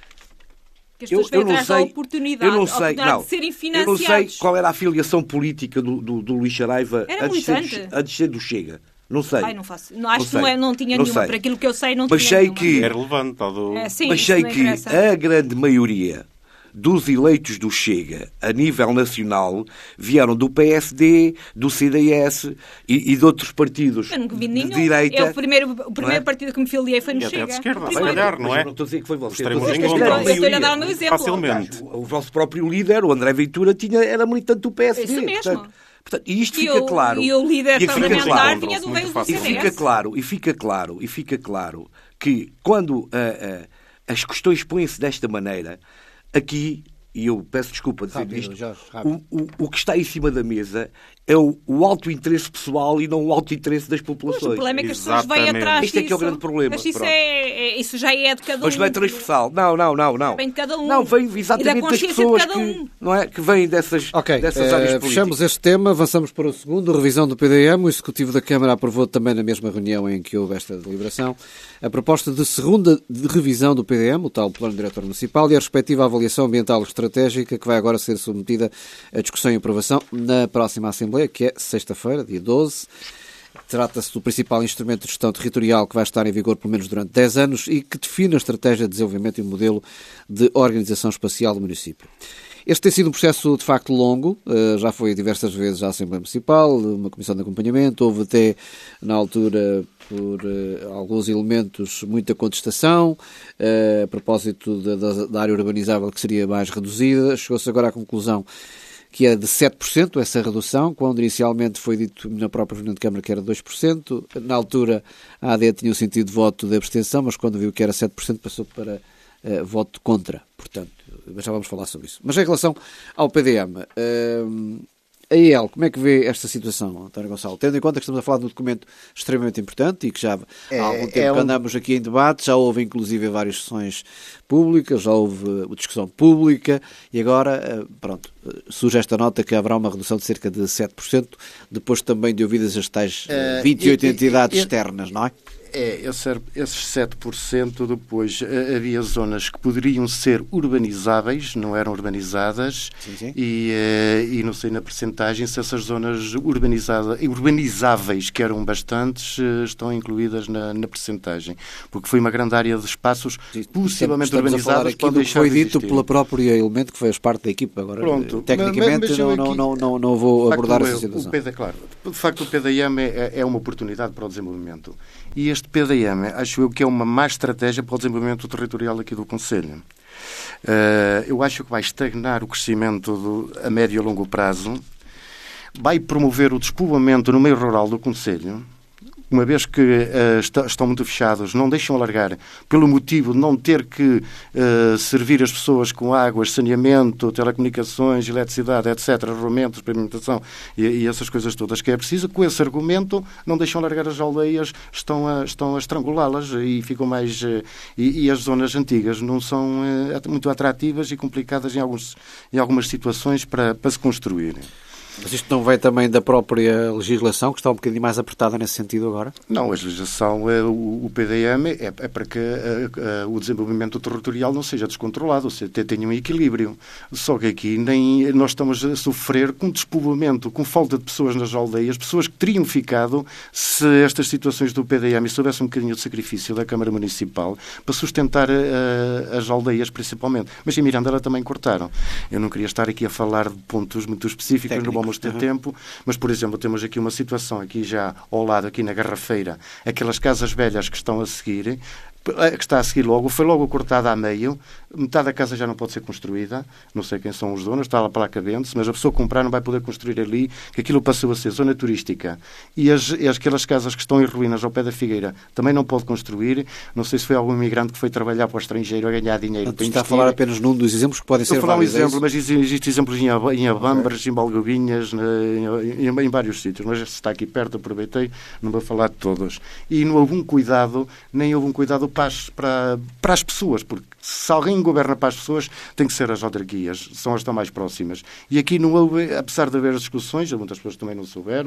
Que as pessoas vêm atrás da oportunidade, eu não a sei, oportunidade não, de serem eu não financiados. sei qual era a filiação política do, do, do Luís Saraiva Era antes de, ser, militante. do- antes de ser do Chega. Não sei. Ai, não faço. Não, acho Não que não, sei. é, não tinha Não nenhuma. sei. Por aquilo que eu sei, não Mas tinha sei nenhuma. que- É relevante. Tal do... É, sim, Mas isso sei não que interessa. a grande maioria dos eleitos do Chega, a nível nacional, vieram do P S D, do C D S e, e de outros partidos Eu nunca vi de nenhum. direita. Eu, o primeiro, o primeiro Não é? partido que me filiei foi no E até Chega. de esquerda, O se primeiro. calhar, não Mas é? eu não estou a dizer que foi você. Estaremos Estou a dizer em que contra. a grande Eu estou-lhe a maioria. dar um exemplo. Facilmente. O vosso próprio líder, o André Ventura, tinha, era militante do P S D. Isso mesmo. Portanto, portanto, e isto E fica o- claro. e o líder E fica parlamentar claro. vinha do Muito veio do fácil. E C D S. fica claro, e fica claro, e fica claro que quando ah, ah, as questões põem-se desta maneira, aqui, e eu peço desculpa dizer Rápido, isto, Jorge, rápido. o, o, o que está em cima da mesa é o, o alto interesse pessoal e não o alto interesse das Mas populações. o problema é que as pessoas vêm Exatamente. atrás Isto é disso. que é o grande problema. Mas isso, Pronto. é, é- isso já é de cada um. Mas não é transversal. Não, não, não, não. Vem de cada um. Não, vem E da exatamente das consciência de pessoas cada um. que, não é, que vêm dessas, Ok, dessas eh, áreas políticas. fechamos este tema, avançamos para o segundo, a revisão do P D M. O Executivo da Câmara aprovou também na mesma reunião em que houve esta deliberação a proposta de segunda de revisão do P D M, o tal Plano Diretor Municipal, e a respectiva avaliação ambiental e estratégica, que vai agora ser submetida à discussão e aprovação na próxima Assembleia, que é sexta-feira, dia doze. Trata-se do principal instrumento de gestão territorial que vai estar em vigor pelo menos durante dez anos e que define a estratégia de desenvolvimento e o modelo de organização espacial do município. Este tem sido um processo, de facto, longo. Já foi diversas vezes à Assembleia Municipal, uma comissão de acompanhamento. Houve até, na altura, por alguns elementos, muita contestação a propósito da, da, da área urbanizável que seria mais reduzida. Chegou-se agora à conclusão que é de sete por cento, essa redução, quando inicialmente foi dito na própria reunião de Câmara que era dois por cento. Na altura, a AD tinha o sentido de voto de abstenção, mas quando viu que era sete por cento passou para uh, voto contra. Portanto, já vamos falar sobre isso. Mas em relação ao P D M... Uh, A I E L, como é que vê esta situação, António Gonçalo? Tendo em conta que estamos a falar de um documento extremamente importante e que já é, há algum tempo é que um... andamos aqui em debate, já houve inclusive várias sessões públicas, já houve uh, discussão pública e agora, uh, pronto, uh, surge esta nota que haverá uma redução de cerca de sete por cento, depois também de ouvidas as tais uh, vinte e oito uh, entidades uh, externas, não é? É, esses sete por cento depois havia zonas que poderiam ser urbanizáveis, não eram urbanizadas, sim, sim. E, e não sei na percentagem se essas zonas urbanizadas, urbanizáveis, que eram bastantes, estão incluídas na, na percentagem, porque foi uma grande área de espaços sim, possivelmente estamos urbanizados. Aqui do que foi dito pela própria elemento que fez parte da equipa. Agora, Pronto, tecnicamente, mas, mas não, aqui, não, não, não vou abordar essa situação. O P D, claro, de facto, o P D M é, é uma oportunidade para o desenvolvimento. E este P D M, acho eu que é uma má estratégia para o desenvolvimento territorial aqui do Conselho. Uh, eu acho que vai estagnar o crescimento do, a médio e longo prazo, vai promover o despovoamento no meio rural do Conselho, uma vez que uh, está, estão muito fechados, não deixam alargar, pelo motivo de não ter que uh, servir as pessoas com águas, saneamento, telecomunicações, eletricidade, etcétera, arrumamentos, pavimentação e, e essas coisas todas que é preciso. Com esse argumento, não deixam alargar as aldeias, estão a, estão a estrangulá-las e ficam mais... Uh, e, e as zonas antigas não são uh, muito atrativas e complicadas em, alguns, em algumas situações para, para se construírem. Mas isto não vem também da própria legislação, que está um bocadinho mais apertada nesse sentido agora? Não, a legislação, o P D M é, é para que a, a, o desenvolvimento territorial não seja descontrolado, ou seja, tenha um equilíbrio. Só que aqui nem nós estamos a sofrer com despovoamento, com falta de pessoas nas aldeias, pessoas que teriam ficado se estas situações do P D M se houvesse um bocadinho de sacrifício da Câmara Municipal para sustentar a, as aldeias principalmente. Mas em Mirandela também cortaram. Eu não queria estar aqui a falar de pontos muito específicos, não vamos ter uhum. tempo, mas, por exemplo, temos aqui uma situação aqui já ao lado, aqui na Garrafeira, aquelas casas velhas que estão a seguir, que está a seguir logo, foi logo cortada a meio, metade da casa já não pode ser construída, não sei quem são os donos, está lá para a cabente, mas a pessoa que comprar não vai poder construir ali, que aquilo passou a ser zona turística. E, as, e aquelas casas que estão em ruínas ao pé da Figueira também não pode construir, não sei se foi algum imigrante que foi trabalhar para o estrangeiro a ganhar dinheiro. Não, está a falar apenas num dos exemplos que podem ser vários. Vou falar um exemplo, é mas existem exemplos em, em Abambras, okay. em Balgobinhas, em, em, em vários sítios, mas está aqui perto, aproveitei, não vou falar de todos. E não houve um cuidado, nem houve um cuidado para as, para, para as pessoas, porque se alguém governa para as pessoas, tem que ser as autarquias, são as que estão mais próximas. E aqui não houve, apesar de haver as discussões, muitas pessoas também não souberam.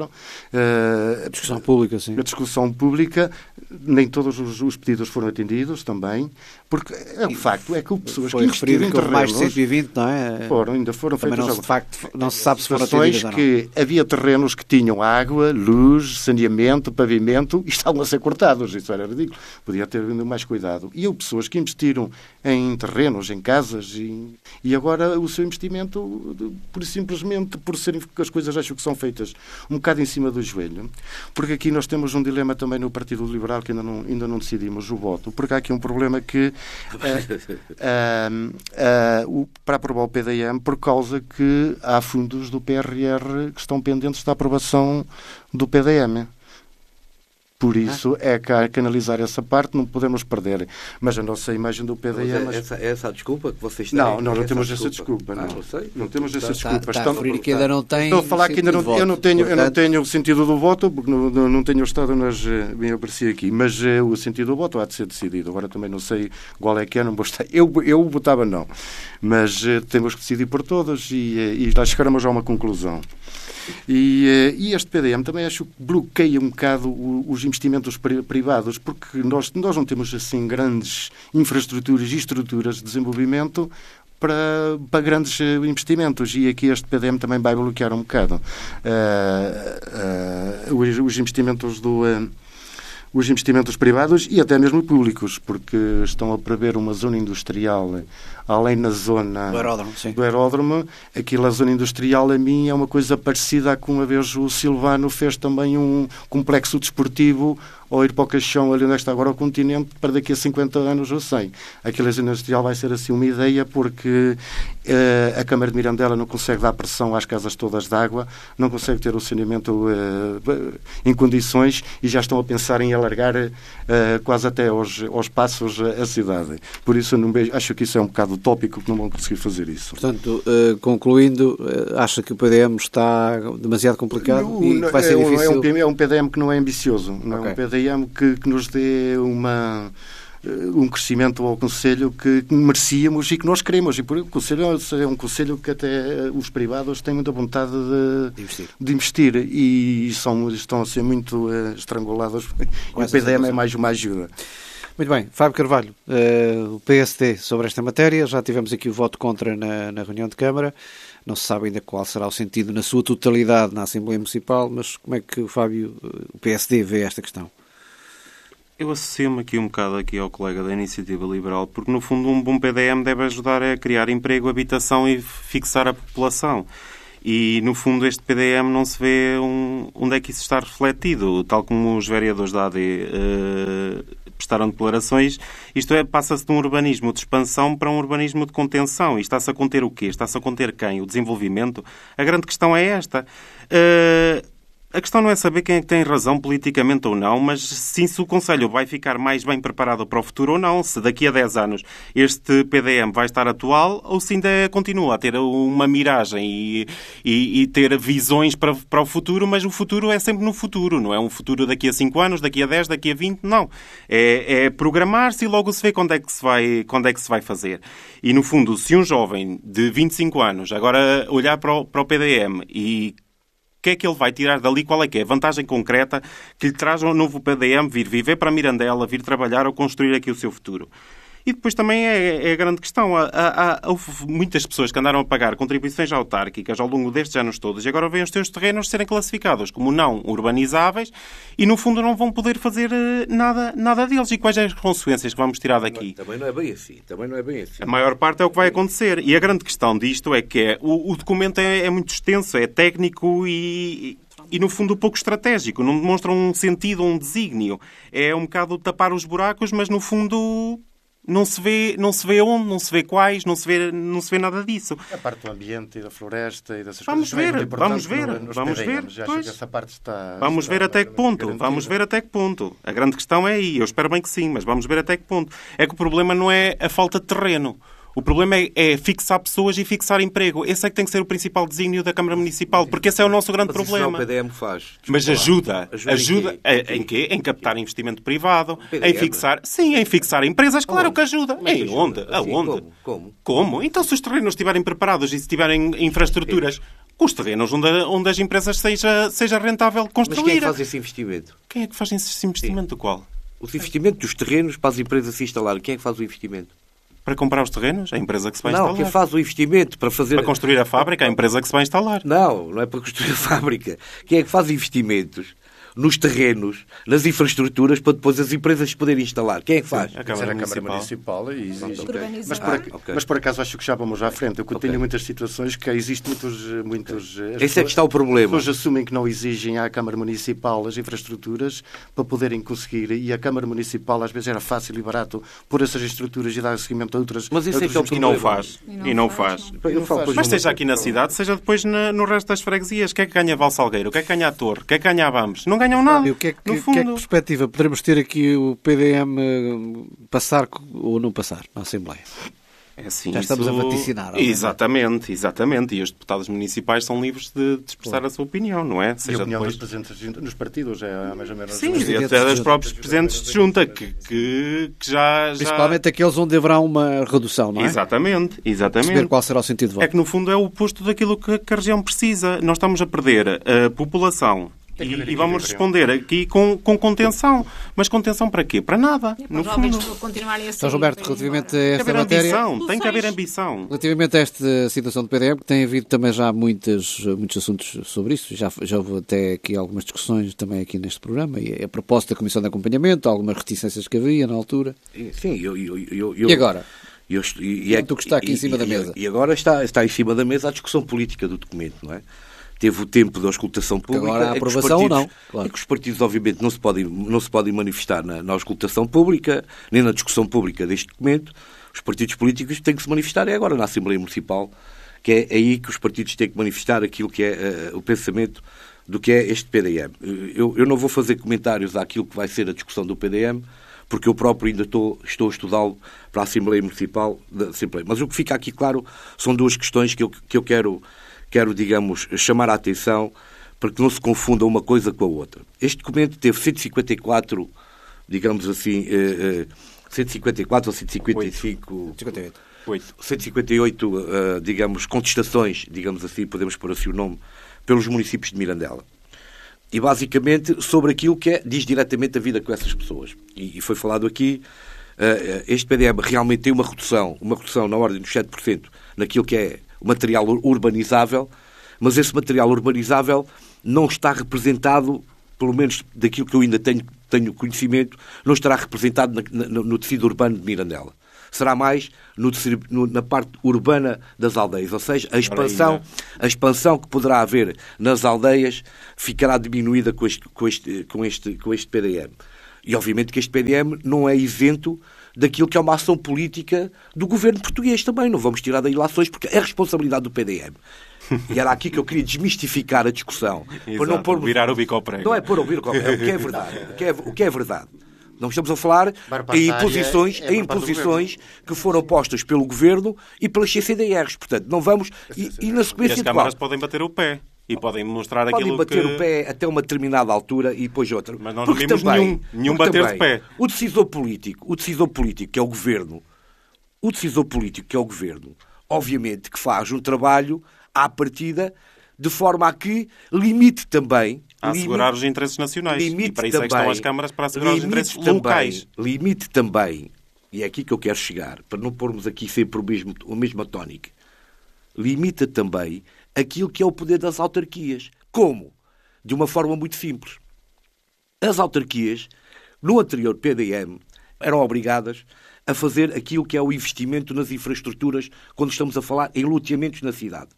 Uh, a discussão pública, sim. A discussão pública, nem todos os, os pedidos foram atendidos também, porque é um facto, é que houve pessoas foi que investiram em terrenos... mais de cento e vinte, não é? Foram, ainda foram feitos... Não, se, de facto, não se sabe se foram atendidas ou não. Que havia terrenos que tinham água, luz, saneamento, pavimento, e estavam a ser cortados. Isso era ridículo. Podia ter vindo mais cuidado. E houve pessoas que investiram em terrenos, em casas, e, e agora o seu investimento, por simplesmente por serem as coisas acho que são feitas um bocado em cima do joelho, porque aqui nós temos um dilema também no Partido Liberal que ainda não, ainda não decidimos o voto, porque há aqui um problema que uh, uh, uh, uh, para aprovar o P D M, por causa que há fundos do P R R que estão pendentes da aprovação do P D M. Por isso ah. é que canalizar essa parte, não podemos perder. Mas a nossa imagem do P D M... Mas essa, essa desculpa que vocês têm? Não, nós não essa temos desculpa. essa desculpa. Não, ah, não sei. Não temos essa está, desculpa. Está, está a referir que ainda não tem Estou a falar que ainda não, voto, eu, não tenho, portanto... eu não tenho o sentido do voto, porque não, não, não tenho estado nas... Bem, apareci aqui. Mas uh, o sentido do voto há de ser decidido. Agora também não sei qual é que é, não vou estar... Eu, eu votava não. Mas uh, temos que decidir por todos e, uh, e lá chegaremos a uma conclusão. E, e este P D M também acho que bloqueia um bocado os investimentos privados, porque nós, nós não temos assim grandes infraestruturas e estruturas de desenvolvimento para, para grandes investimentos, e aqui este P D M também vai bloquear um bocado uh, uh, os, os investimentos do... Uh, os investimentos privados e até mesmo públicos, porque estão a prever uma zona industrial além na zona do aeródromo, sim. do aeródromo. Aquela zona industrial, a mim, é uma coisa parecida a que uma vez o Silvano fez também um complexo desportivo ou ir para o caixão ali onde está agora o continente para daqui a cinquenta anos ou cem. Aquela zona industrial vai ser assim uma ideia porque uh, a Câmara de Mirandela não consegue dar pressão às casas todas de água, não consegue ter o saneamento uh, em condições e já estão a pensar em alargar uh, quase até aos, aos passos a cidade. Por isso eu não vejo, acho que isso é um bocado utópico que não vão conseguir fazer isso. Portanto, uh, concluindo, uh, acha que o P D M está demasiado complicado não, e que vai ser é difícil? É um, é um P D M que não é ambicioso, não okay. é um P D M que, que nos dê uma... um crescimento ao Conselho que merecíamos e que nós queremos. E por o Conselho é um Conselho que até os privados têm muita vontade de, de, investir. de investir e são, estão a ser muito uh, estrangulados. E o P D M é mais uma ajuda. Muito bem. Fábio Carvalho, uh, o P S D sobre esta matéria. Já tivemos aqui o voto contra na, na reunião de Câmara. Não se sabe ainda qual será o sentido na sua totalidade na Assembleia Municipal, mas como é que o Fábio, o P S D, vê esta questão? Eu associo-me aqui um bocado aqui ao colega da Iniciativa Liberal, porque no fundo um bom P D M deve ajudar a criar emprego, habitação e fixar a população. E no fundo este P D M não se vê um, onde é que isso está refletido, tal como os vereadores da A D uh, prestaram declarações. Isto é, passa-se de um urbanismo de expansão para um urbanismo de contenção. E está-se a conter o quê? Está-se a conter quem? O desenvolvimento? A grande questão é esta. Uh, A questão não é saber quem é que tem razão politicamente ou não, mas sim se o Conselho vai ficar mais bem preparado para o futuro ou não. Se daqui a dez anos este P D M vai estar atual ou se ainda continua a ter uma miragem e, e, e ter visões para, para o futuro, mas o futuro é sempre no futuro. Não é um futuro daqui a cinco anos, daqui a dez, daqui a vinte, não. É, é programar-se e logo se vê quando é, que se vai, quando é que se vai fazer. E no fundo, se um jovem de vinte e cinco anos agora olhar para o, para o P D M e o que é que ele vai tirar dali? Qual é que é a vantagem concreta que lhe traz um novo P D M vir viver para Mirandela, vir trabalhar ou construir aqui o seu futuro? E depois também é, é a grande questão. Há, há, houve muitas pessoas que andaram a pagar contribuições autárquicas ao longo destes anos todos e agora vêm os seus terrenos serem classificados como não urbanizáveis e, no fundo, não vão poder fazer nada, nada deles. E quais são as consequências que vamos tirar daqui? Também não é bem assim. Também não é bem assim. A maior parte é o que vai acontecer. E a grande questão disto é que é, o, o documento é, é muito extenso, é técnico e... E, no fundo, pouco estratégico. Não demonstra um sentido, um desígnio. É um bocado tapar os buracos, mas, no fundo... Não se vê, não se vê onde, não se vê quais, não se vê, não se vê nada disso. A parte do ambiente e da floresta e dessas vamos coisas. Ver, vamos ver, no, vamos ver, vamos ver. Acho que essa parte está, vamos está ver até que ponto, garantida. vamos ver até que ponto. A grande questão é aí, eu espero bem que sim, mas vamos ver até que ponto. É que o problema não é a falta de terreno. O problema é, é fixar pessoas e fixar emprego. Esse é que tem que ser o principal desígnio da Câmara Municipal, porque esse é o nosso grande mas problema. Isso não o P D M faz. Desculpa mas ajuda, ajuda, ajuda em, quê? em quê? Em captar investimento privado, em fixar, sim, em fixar empresas, claro Onde? que ajuda. Mas em ajuda? onde? Assim, Aonde? Como? Como? Como? Então se os terrenos estiverem preparados e se tiverem infraestruturas, com os terrenos onde, onde as empresas seja, seja rentável construir. Mas quem é que faz esse investimento? Quem é que faz esse investimento? Sim. Qual? O investimento dos terrenos para as empresas se instalarem. Quem é que faz o investimento? Para comprar os terrenos? A empresa que se vai não, instalar. Não, quem faz o investimento para fazer... Para construir a fábrica? A empresa que se vai instalar. Não, não é para construir a fábrica. Quem é que faz investimentos nos terrenos, nas infraestruturas, para depois as empresas poderem instalar? Quem é que faz? A Câmara, a Câmara Municipal. E exige. Okay. Mas, por, ah, okay. mas por acaso acho que já vamos à frente. Eu okay. tenho muitas situações que existem muitos... muitos okay. Esse pessoas, é que está o problema. As pessoas assumem que não exigem à Câmara Municipal as infraestruturas para poderem conseguir. E a Câmara Municipal às vezes era fácil e barato pôr essas estruturas e dar seguimento a outras... Mas isso é que é o problema. E não faz. E não, e não faz. faz. Não faz. Mas seja aqui na cidade, seja depois na, no resto das freguesias. Quem é que ganha Valsalgueiro? Quem é que ganha a Torre? Quem é que ganha a Vamos? Não ganham nada. E o que é que, que, que é que perspectiva poderemos ter aqui o P D M passar ou não passar na Assembleia? É assim, já estamos isso... a vaticinar. Exatamente, exatamente. E os deputados municipais são livres de, de expressar Pô. a sua opinião, não é? Seja e a opinião depois... dos presentes nos partidos é mais ou menos... Sim, e até dos próprios presidentes de junta, que, que, que já, já... Principalmente aqueles onde haverá uma redução, não é? Exatamente, exatamente. Perceber qual será o sentido de voto. É que, no fundo, é o oposto daquilo que, que a região precisa. Nós estamos a perder a população... E, e vamos responder aqui com, com contenção. Mas contenção para quê? Para nada. É para no os jovens fundo. continuarem a Então, Roberto, relativamente a esta tem que matéria... Ambição, tem que haver ambição. Relativamente a esta situação do P D M, tem havido também já muitas, muitos assuntos sobre isso. Já, já houve até aqui algumas discussões também aqui neste programa. E a proposta da Comissão de Acompanhamento, algumas reticências que havia na altura. Sim, eu... eu, eu, eu... E agora? Eu, e, e é, o que está aqui e, em cima e, da mesa. E agora está, está em cima da mesa a discussão política do documento, não é? teve o tempo da auscultação pública. Agora a aprovação ou não. Claro. É que os partidos, obviamente, não se podem, não se podem manifestar na, na auscultação pública, nem na discussão pública deste documento. Os partidos políticos têm que se manifestar é agora na Assembleia Municipal, que é aí que os partidos têm que manifestar aquilo que é uh, o pensamento do que é este P D M. Eu, eu não vou fazer comentários àquilo que vai ser a discussão do P D M, porque eu próprio ainda estou, estou a estudá-lo para a Assembleia Municipal da Assembleia. Mas o que fica aqui claro são duas questões que eu, que eu quero, quero, digamos, chamar a atenção para que não se confunda uma coisa com a outra. Este documento teve cento e cinquenta e quatro, digamos assim, eh, eh, cento e cinquenta e quatro ou cento e cinquenta e cinco... cento e cinquenta e oito. cento e cinquenta e oito, uh, digamos, contestações, digamos assim, podemos pôr assim o nome, pelos municípios de Mirandela. E, basicamente, sobre aquilo que é, diz diretamente a vida com essas pessoas. E, e foi falado aqui, uh, este P D M realmente tem uma redução, uma redução na ordem dos sete por cento naquilo que é o material urbanizável, mas esse material urbanizável não está representado, pelo menos daquilo que eu ainda tenho, tenho conhecimento, não estará representado na, na, no tecido urbano de Mirandela. Será mais no, no, na parte urbana das aldeias, ou seja, a expansão, a expansão que poderá haver nas aldeias ficará diminuída com este, com este, com este, com este P D M. E, obviamente, que este P D M não é isento daquilo que é uma ação política do governo português também. Não vamos tirar daí lações, porque é responsabilidade do P D M. E era aqui que eu queria desmistificar a discussão. Exato, para não pôr... virar o bico ao prego. Não é pôr o bico ao prego, é o que é verdade. O que é, o que é verdade. Não estamos a falar em imposições, é, é em imposições que foram postas pelo Governo e pelas C C D Rs. Portanto, não vamos... E, e na sequência e as câmaras podem bater o pé e podem mostrar podem aquilo bater que... o pé até uma determinada altura e depois outra. Mas nós não porque vimos também, nenhum, nenhum bater também, de pé. O decisor político, o decisor político, que é o Governo, o decisor político, que é o Governo, obviamente que faz um trabalho à partida de forma a que limite também... A assegurar limite, os interesses nacionais. E para isso também, é que estão as câmaras, para assegurar os interesses também, locais. Limite também, e é aqui que eu quero chegar, para não pormos aqui sempre o mesmo, a mesma tónica, limita também aquilo que é o poder das autarquias. Como? De uma forma muito simples. As autarquias, no anterior P D M, eram obrigadas a fazer aquilo que é o investimento nas infraestruturas quando estamos a falar em loteamentos na cidade.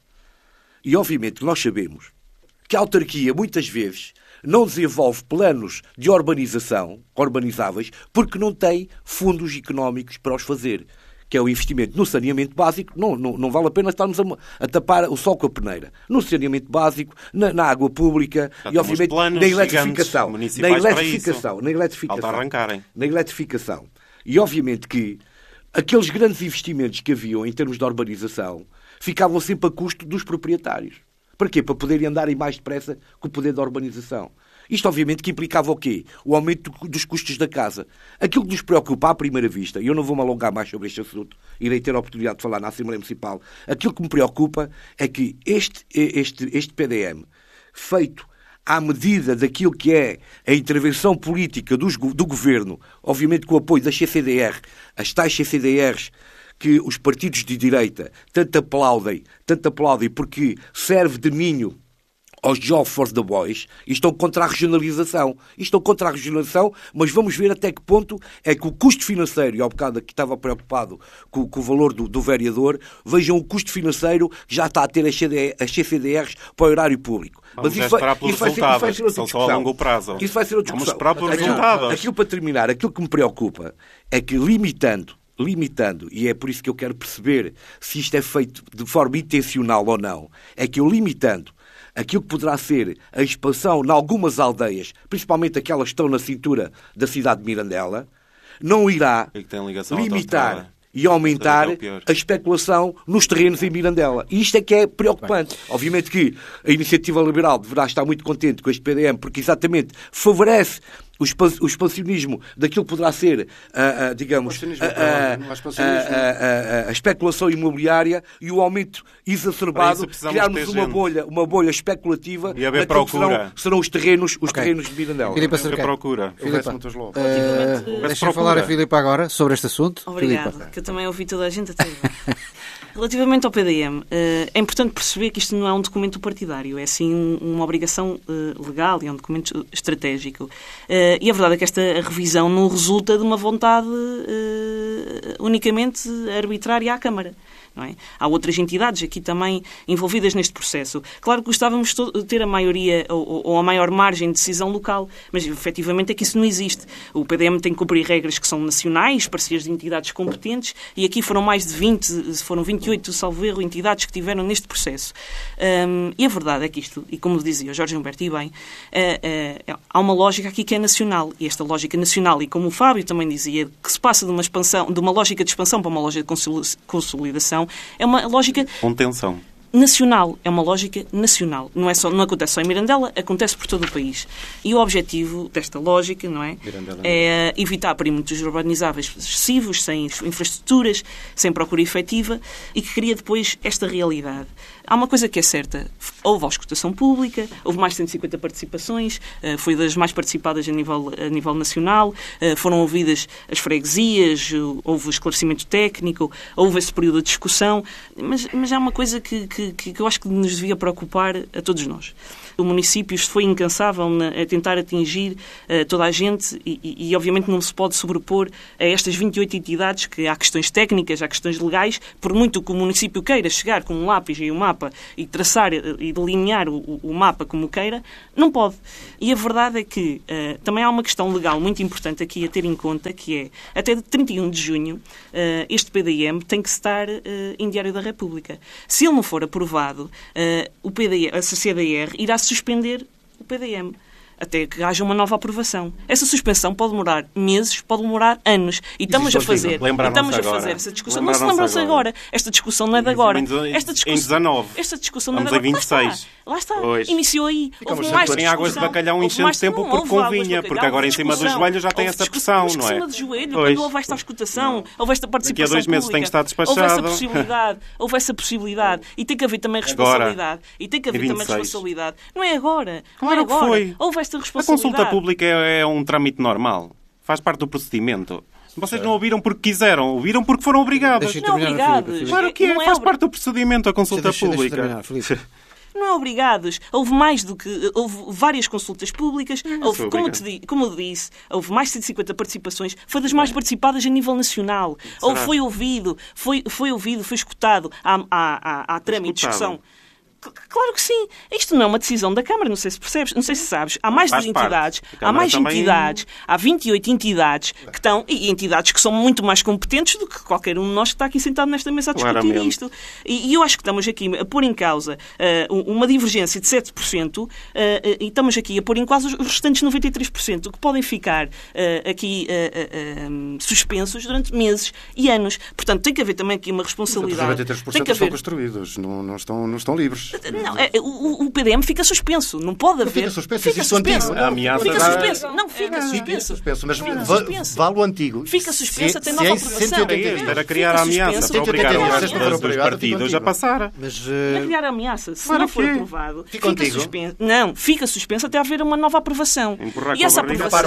E, obviamente, nós sabemos que a autarquia, muitas vezes, não desenvolve planos de urbanização, urbanizáveis, porque não tem fundos económicos para os fazer, que é o investimento no saneamento básico. Não, não, não vale a pena estarmos a, a tapar o sol com a peneira. No saneamento básico, na, na água pública já e, obviamente, na eletrificação. Na eletrificação. Na eletrificação. Na eletrificação. E, obviamente, que aqueles grandes investimentos que haviam em termos de urbanização ficavam sempre a custo dos proprietários. Para quê? Para poderem andar mais depressa com o poder da urbanização. Isto, obviamente, que implicava o quê? O aumento dos custos da casa. Aquilo que nos preocupa à primeira vista, e eu não vou me alongar mais sobre este assunto, irei ter a oportunidade de falar na Assembleia Municipal, aquilo que me preocupa é que este, este, este P D M, feito à medida daquilo que é a intervenção política dos, do Governo, obviamente com o apoio da C C D R, as tais C C D Rs, que os partidos de direita tanto aplaudem, tanto aplaudem porque serve de ninho aos Job for the Boys, e estão contra a regionalização. E estão contra a regionalização, mas vamos ver até que ponto é que o custo financeiro, e ao bocado aqui estava preocupado com, com o valor do, do vereador, vejam o custo financeiro que já está a ter as C C D Rs para o horário público. Vamos mas isso vai, isso, vai ser, isso vai ser outra discussão. Só a longo prazo. Isso vai ser outra discussão. Vamos esperar pelos resultados. Aquilo, para terminar, aquilo que me preocupa é que limitando limitando, e é por isso que eu quero perceber se isto é feito de forma intencional ou não, é que eu limitando aquilo que poderá ser a expansão em algumas aldeias, principalmente aquelas que estão na cintura da cidade de Mirandela, não irá limitar e aumentar a especulação nos terrenos em Mirandela. E isto é que é preocupante. Bem. Obviamente que a Iniciativa Liberal deverá estar muito contente com este P D M, porque exatamente favorece o expansionismo daquilo que poderá ser, uh, uh, digamos, uh, uh, uh, uh, uh, a especulação imobiliária e o aumento exacerbado, criarmos uma bolha, uma bolha especulativa e haver procura. Serão, serão os terrenos, os okay. terrenos de Mirandela. Filipe, procura. Filipe, uh, deixa-me falar a Filipe agora sobre este assunto. Obrigado, Filipe. Que eu também ouvi toda a gente até agora. Relativamente ao P D M, é importante perceber que isto não é um documento partidário, é sim uma obrigação legal e é um documento estratégico. E a verdade é que esta revisão não resulta de uma vontade unicamente arbitrária à Câmara. não é? Há outras entidades aqui também envolvidas neste processo. Claro que gostávamos de ter a maioria ou, ou a maior margem de decisão local, mas efetivamente é que isso não existe. O P D M tem que cumprir regras que são nacionais, parcerias de entidades competentes, e aqui foram mais de vinte, foram vinte e oito, salvo erro, entidades que tiveram neste processo. Um, e a verdade é que isto, e como dizia o Jorge Humberto, e bem, uh, uh, há uma lógica aqui que é nacional, e esta lógica nacional, e como o Fábio também dizia, que se passa de uma expansão, de uma lógica de expansão para uma lógica de consolidação, é uma lógica... Contenção. Nacional, é uma lógica nacional. Não, é só, não acontece só em Mirandela, acontece por todo o país. E o objetivo desta lógica, não é? Mirandela, é evitar perímetros urbanizáveis excessivos, sem infraestruturas, sem procura efetiva, e que cria depois esta realidade. Há uma coisa que é certa, houve auscultação pública, houve mais de cento e cinquenta participações, foi das mais participadas a nível, a nível nacional, foram ouvidas as freguesias, houve esclarecimento técnico, houve esse período de discussão, mas, mas há uma coisa que, que, que eu acho que nos devia preocupar a todos nós. O município foi incansável a tentar atingir uh, toda a gente e, e, e, obviamente, não se pode sobrepor a estas vinte e oito entidades, que há questões técnicas, há questões legais, por muito que o município queira chegar com um lápis e um mapa e traçar e delinear o, o mapa como queira, não pode. E a verdade é que uh, também há uma questão legal muito importante aqui a ter em conta, que é, até trinta e um de junho, uh, este P D M tem que estar uh, em Diário da República. Se ele não for aprovado, uh, o P D, a C D R irá suspender o P D M até que haja uma nova aprovação. Essa suspensão pode demorar meses, pode demorar anos. E estamos a fazer, e estamos a fazer essa discussão. Não se lembram-se agora. agora. Esta discussão não é de agora. Esta discussão, em dezanove. Esta discussão não é de agora. Lá está. Lá está. Iniciou aí. Houve mais discussão. Águas de bacalhau enchendo tempo porque convinha, porque agora em cima do joelho já tem essa pressão, não é? Em cima do joelho, quando houve esta auscultação, houve esta participação pública. Daqui a dois meses tem que estar despachado. Houve essa possibilidade. Houve essa possibilidade. E tem que haver também responsabilidade. E tem que haver também responsabilidade. Não é agora. Claro que foi. Houve esta responsabilidade. Pública é, é um trâmite normal. Faz parte do procedimento. Vocês não ouviram porque quiseram, ouviram porque foram obrigados. Não obrigados. Claro que é, faz parte do procedimento a consulta deixa, pública. Deixa não é obrigados. Houve mais do que... Houve várias consultas públicas. Houve, como, te, como eu disse, houve mais de cento e cinquenta participações. Foi das mais participadas a nível nacional. Ou foi ouvido, foi, foi ouvido, foi escutado. Há, há, há, há trâmite de discussão. Claro que sim. Isto não é uma decisão da Câmara, não sei se percebes, não sei se sabes. Há mais de entidades, há mais também... entidades, há vinte e oito entidades que estão, e entidades que são muito mais competentes do que qualquer um de nós que está aqui sentado nesta mesa a discutir Claramente. isto. E, e eu acho que estamos aqui a pôr em causa uh, uma divergência de sete por cento uh, uh, e estamos aqui a pôr em causa os restantes noventa e três por cento que podem ficar uh, aqui uh, uh, uh, suspensos durante meses e anos. Portanto, tem que haver também aqui uma responsabilidade. Os noventa e três por cento tem que haver... estão construídos, não, não, estão, não estão livres. Não, é, o, o P D M fica suspenso. Não pode haver. Fica suspenso. Fica suspenso. A ameaça fica da... suspenso. Não, fica é, suspenso. suspenso. Mas fica va suspenso. vale o antigo. Fica suspenso até nova aprovação. Era criar a ameaça para obrigar os partidos a passar. Mas, uh... é criar a ameaça. Se claro não for aprovado, fica, fica suspenso. Não, fica suspenso até haver uma nova aprovação. Empurrar e essa aprovação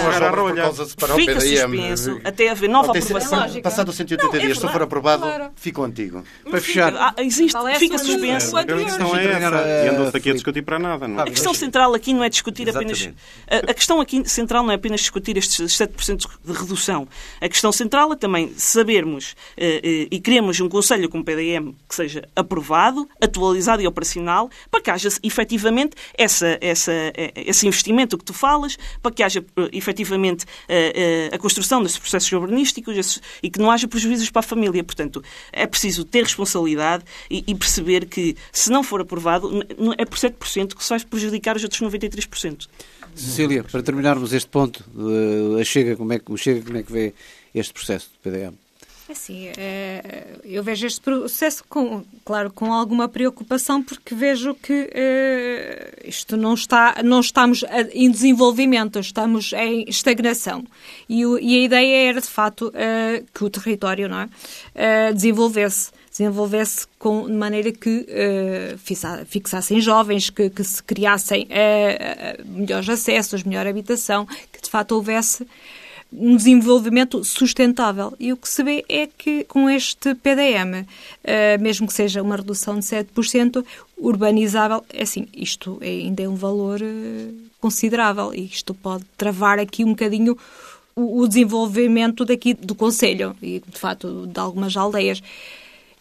fica suspenso até haver nova aprovação. Passado cento e oitenta dias, se não for aprovado, fica o antigo. Para fechar. Existe, fica suspenso. A questão é essa. E andou-se aqui a discutir para nada. Não? A questão central aqui não é discutir Exatamente. apenas... A, a questão aqui central não é apenas discutir estes sete por cento de redução. A questão central é também sabermos eh, eh, e queremos um Conselho com o P D M que seja aprovado, atualizado e operacional, para que haja efetivamente essa, essa, esse investimento que tu falas, para que haja efetivamente eh, eh, a construção desses processos urbanísticos esses, e que não haja prejuízos para a família. Portanto, é preciso ter responsabilidade e, e perceber que, se não for aprovado, é por sete por cento que se vai prejudicar os outros noventa e três por cento. Cecília, para terminarmos este ponto, a Chega, como é que, o Chega, como é que vê este processo do P D M? Assim, é, eu vejo este processo, com, claro, com alguma preocupação, porque vejo que é, isto não está, não estamos em desenvolvimento, estamos em estagnação. E, o, e a ideia era, de facto, é, que o território, não é, é, desenvolvesse. desenvolvesse com, de maneira que uh, fixassem jovens, que, que se criassem uh, melhores acessos, melhor habitação, que de facto houvesse um desenvolvimento sustentável. E o que se vê é que com este P D M, uh, mesmo que seja uma redução de sete por cento, urbanizável, é assim, isto é, ainda é um valor uh, considerável e isto pode travar aqui um bocadinho o, o desenvolvimento daqui do concelho e, de facto, de algumas aldeias.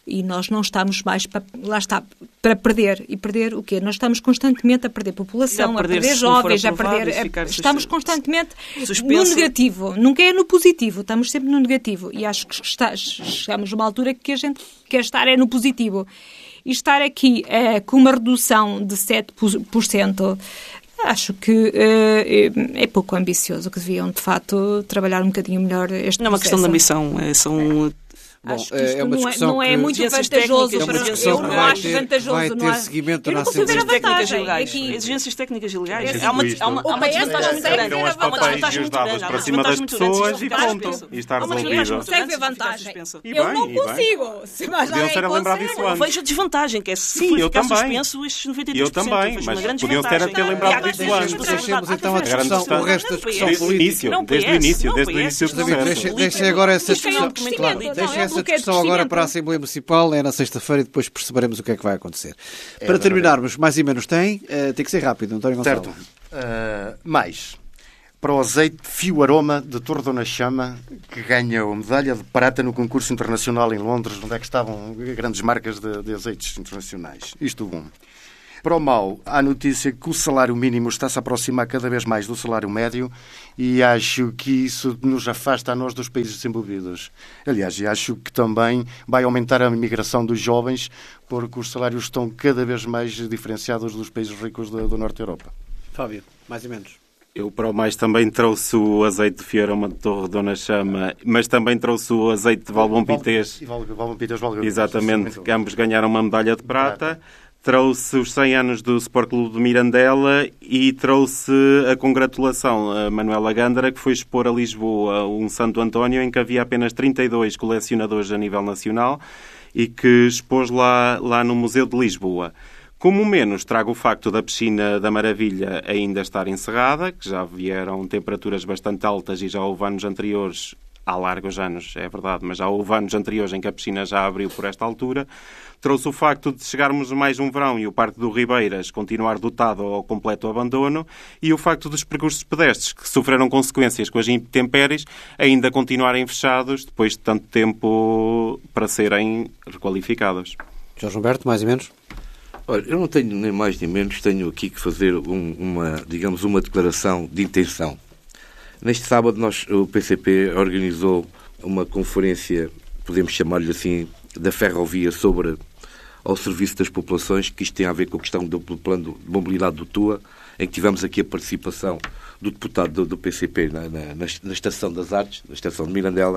E nós não estamos mais para, lá está, para perder. E perder o quê? Nós estamos constantemente a perder população, a perder, a perder jovens, a perder... A, estamos constantemente suspenso. No negativo. Nunca é no positivo. Estamos sempre no negativo. E acho que está, chegamos a uma altura que a gente quer estar é no positivo. E estar aqui é, com uma redução de sete por cento... Acho que uh, é pouco ambicioso, que deviam, de facto, trabalhar um bocadinho melhor este processo. Não é uma questão de ambição, é, são... Bom, acho que isto é uma não, é, não é que... muito vantajoso é para nós. Eu não acho ter, vantajoso. Vai ter não é? seguimento eu não na consigo ver a técnicas vantagem. Aqui... Exigências técnicas e legais. É há uma, há uma, há uma desvantagem muito grande. Viram as papéis e os dados para cima das pessoas e pronto. E está resolvido. Consegue ver vantagem. E eu bem, não e consigo. Se mais Podiam ter lembrado disso Eu antes. vejo a desvantagem, que é se Sim, eu ficar também. suspenso estes noventa e três por cento. Eu também, mas podiam ter até lembrado disso antes. Deixemos então a discussão, o resto da discussão política. Desde o início, desde o início do processo. Deixem agora essa discussão, deixem essa discussão agora para a Assembleia Municipal, é na sexta-feira e depois perceberemos o que é que vai acontecer. É, para terminarmos, mais e menos tem, uh, tem que ser rápido, António Gonçalves. Certo. Uh, mais, para o azeite Fio Aroma de Torre Dona Chama, que ganha a medalha de prata no concurso internacional em Londres, onde é que estavam grandes marcas de, de azeites internacionais. Isto bom. Para o mau, há notícia que o salário mínimo está-se a aproximar cada vez mais do salário médio e acho que isso nos afasta a nós dos países desenvolvidos. Aliás, acho que também vai aumentar a migração dos jovens porque os salários estão cada vez mais diferenciados dos países ricos do, do Norte da Europa. Fábio, mais ou menos. Eu, para o mais, também trouxe o azeite de Fio Aroma de Torre Dona Chama, mas também trouxe o azeite de Valbom Pités. Valbom Pités, Valbom. Exatamente, que ambos ganharam uma medalha de prata. Trouxe os cem anos do Sport Clube de Mirandela e trouxe a congratulação a Manuela Gândara, que foi expor a Lisboa um Santo António em que havia apenas trinta e dois colecionadores a nível nacional e que expôs lá, lá no Museu de Lisboa. Como menos, trago o facto da Piscina da Maravilha ainda estar encerrada, que já vieram temperaturas bastante altas e já houve anos anteriores, há largos anos, é verdade, mas já houve anos anteriores em que a piscina já abriu por esta altura. Trouxe o facto de chegarmos a mais um verão e o Parque do Ribeiras continuar dotado ao completo abandono e o facto dos percursos pedestres, que sofreram consequências com as intempéries, ainda continuarem fechados depois de tanto tempo para serem requalificados. Jorge Humberto, mais ou menos? Olha, eu não tenho nem mais nem menos, tenho aqui que fazer um, uma, digamos, uma declaração de intenção. Neste sábado nós, o P C P organizou uma conferência, podemos chamar-lhe assim, da ferrovia sobre ao serviço das populações, que isto tem a ver com a questão do plano de mobilidade do Tua, em que tivemos aqui a participação do deputado do, do P C P na, na, na Estação das Artes, na Estação de Mirandela,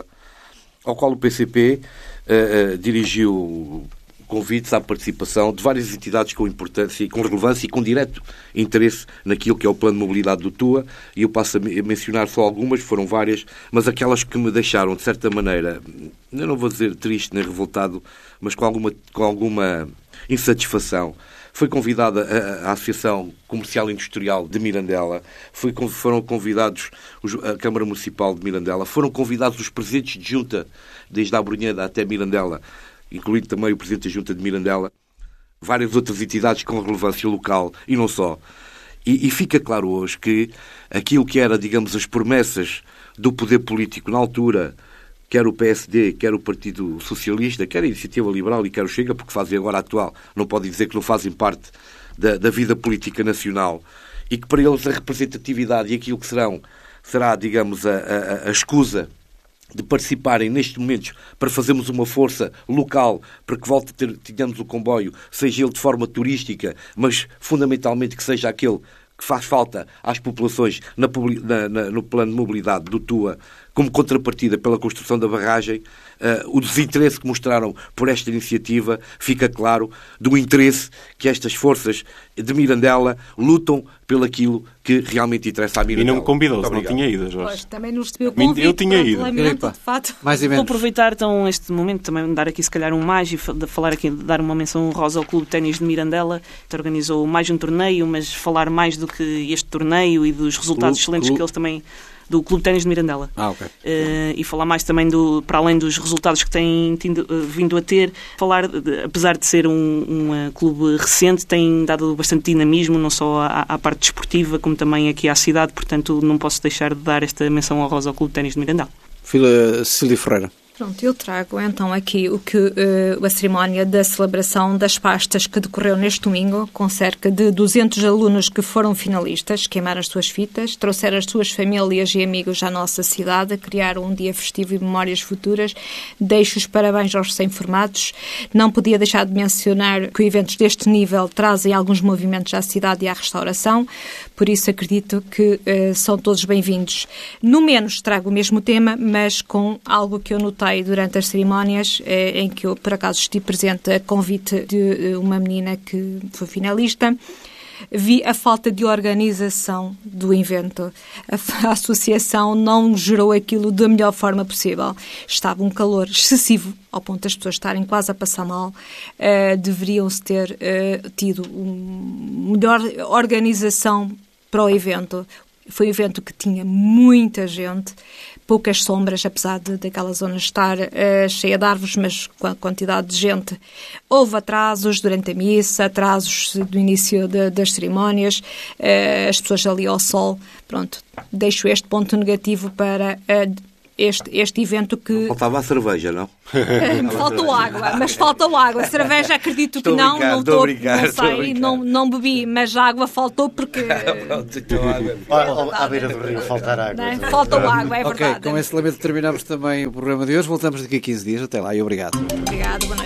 ao qual o P C P uh, uh, dirigiu convites à participação de várias entidades com importância e com relevância e com direto interesse naquilo que é o plano de mobilidade do Tua, e eu passo a mencionar só algumas, foram várias, mas aquelas que me deixaram, de certa maneira, eu não vou dizer triste nem revoltado, mas com alguma, com alguma insatisfação. Foi convidada a, a Associação Comercial e Industrial de Mirandela, foi, foram convidados os, a Câmara Municipal de Mirandela, foram convidados os presidentes de junta, desde a Abrunheda até Mirandela, incluindo também o Presidente da Junta de Mirandela, várias outras entidades com relevância local e não só. E, e fica claro hoje que aquilo que era, digamos, as promessas do poder político na altura, quer o P S D, quer o Partido Socialista, quer a Iniciativa Liberal e quer o Chega, porque fazem agora a atual, não podem dizer que não fazem parte da, da vida política nacional, e que para eles a representatividade e aquilo que serão, será, digamos, a, a, a escusa de participarem nestes momentos para fazermos uma força local para que volte a ter, tenhamos o comboio, seja ele de forma turística, mas fundamentalmente que seja aquele que faz falta às populações na, na, na, no plano de mobilidade do Tua, como contrapartida pela construção da barragem. Uh, o desinteresse que mostraram por esta iniciativa fica claro do interesse que estas forças de Mirandela lutam pelo aquilo que realmente interessa à Mirandela. E não me convidou, se não tinha ido, Jorge. Pois, também não recebi o convite. Eu tinha ido. Lamento, de fato. Mais e menos. Vou aproveitar então este momento também dar aqui se calhar um mais e falar aqui, dar uma menção honrosa ao Clube de Ténis de Mirandela, que organizou mais um torneio, mas falar mais do que este torneio e dos resultados Clube, excelentes clube. que eles também... do Clube de Ténis de Mirandela. Ah, ok. Uh, e falar mais também, do, para além dos resultados que têm tindo, uh, vindo a ter, falar, de, apesar de ser um, um uh, clube recente, tem dado bastante dinamismo, não só à, à parte desportiva, como também aqui à cidade, portanto não posso deixar de dar esta menção honrosa ao Clube de Ténis de Mirandela. Filha Cecília Ferreira. Pronto, eu trago então aqui o que uh, a cerimónia da celebração das pastas que decorreu neste domingo, com cerca de duzentos alunos que foram finalistas, queimaram as suas fitas, trouxeram as suas famílias e amigos à nossa cidade, criaram um dia festivo e memórias futuras. Deixo os parabéns aos recém-formados. Não podia deixar de mencionar que eventos deste nível trazem alguns movimentos à cidade e à restauração, por isso acredito que uh, são todos bem-vindos. No menos trago o mesmo tema, mas com algo que eu notei durante as cerimónias, eh, em que eu, por acaso, estive presente a convite de uma menina que foi finalista. Vi a falta de organização do evento. A, a associação não gerou aquilo da melhor forma possível. Estava um calor excessivo, ao ponto das pessoas estarem quase a passar mal. Uh, deveriam-se ter uh, tido uma melhor organização para o evento. Foi um evento que tinha muita gente, poucas sombras, apesar de, daquela zona estar uh, cheia de árvores, mas com a quantidade de gente. Houve atrasos durante a missa, atrasos do início de, das cerimónias, uh, as pessoas ali ao sol. Pronto, deixo este ponto negativo para uh, este, este evento que... Faltava a cerveja, não? Uh, faltou água, mas faltou água. A cerveja acredito que estou não, brincando, não, estou tô, brincando, não estou sei, brincando. não, não bebi, mas a água faltou porque... À beira do rio faltar água. Não é? Faltou água, é Ok, verdade. com esse lamento terminamos também o programa de hoje. Voltamos daqui a quinze dias. Até lá e obrigado. Obrigado, boa noite.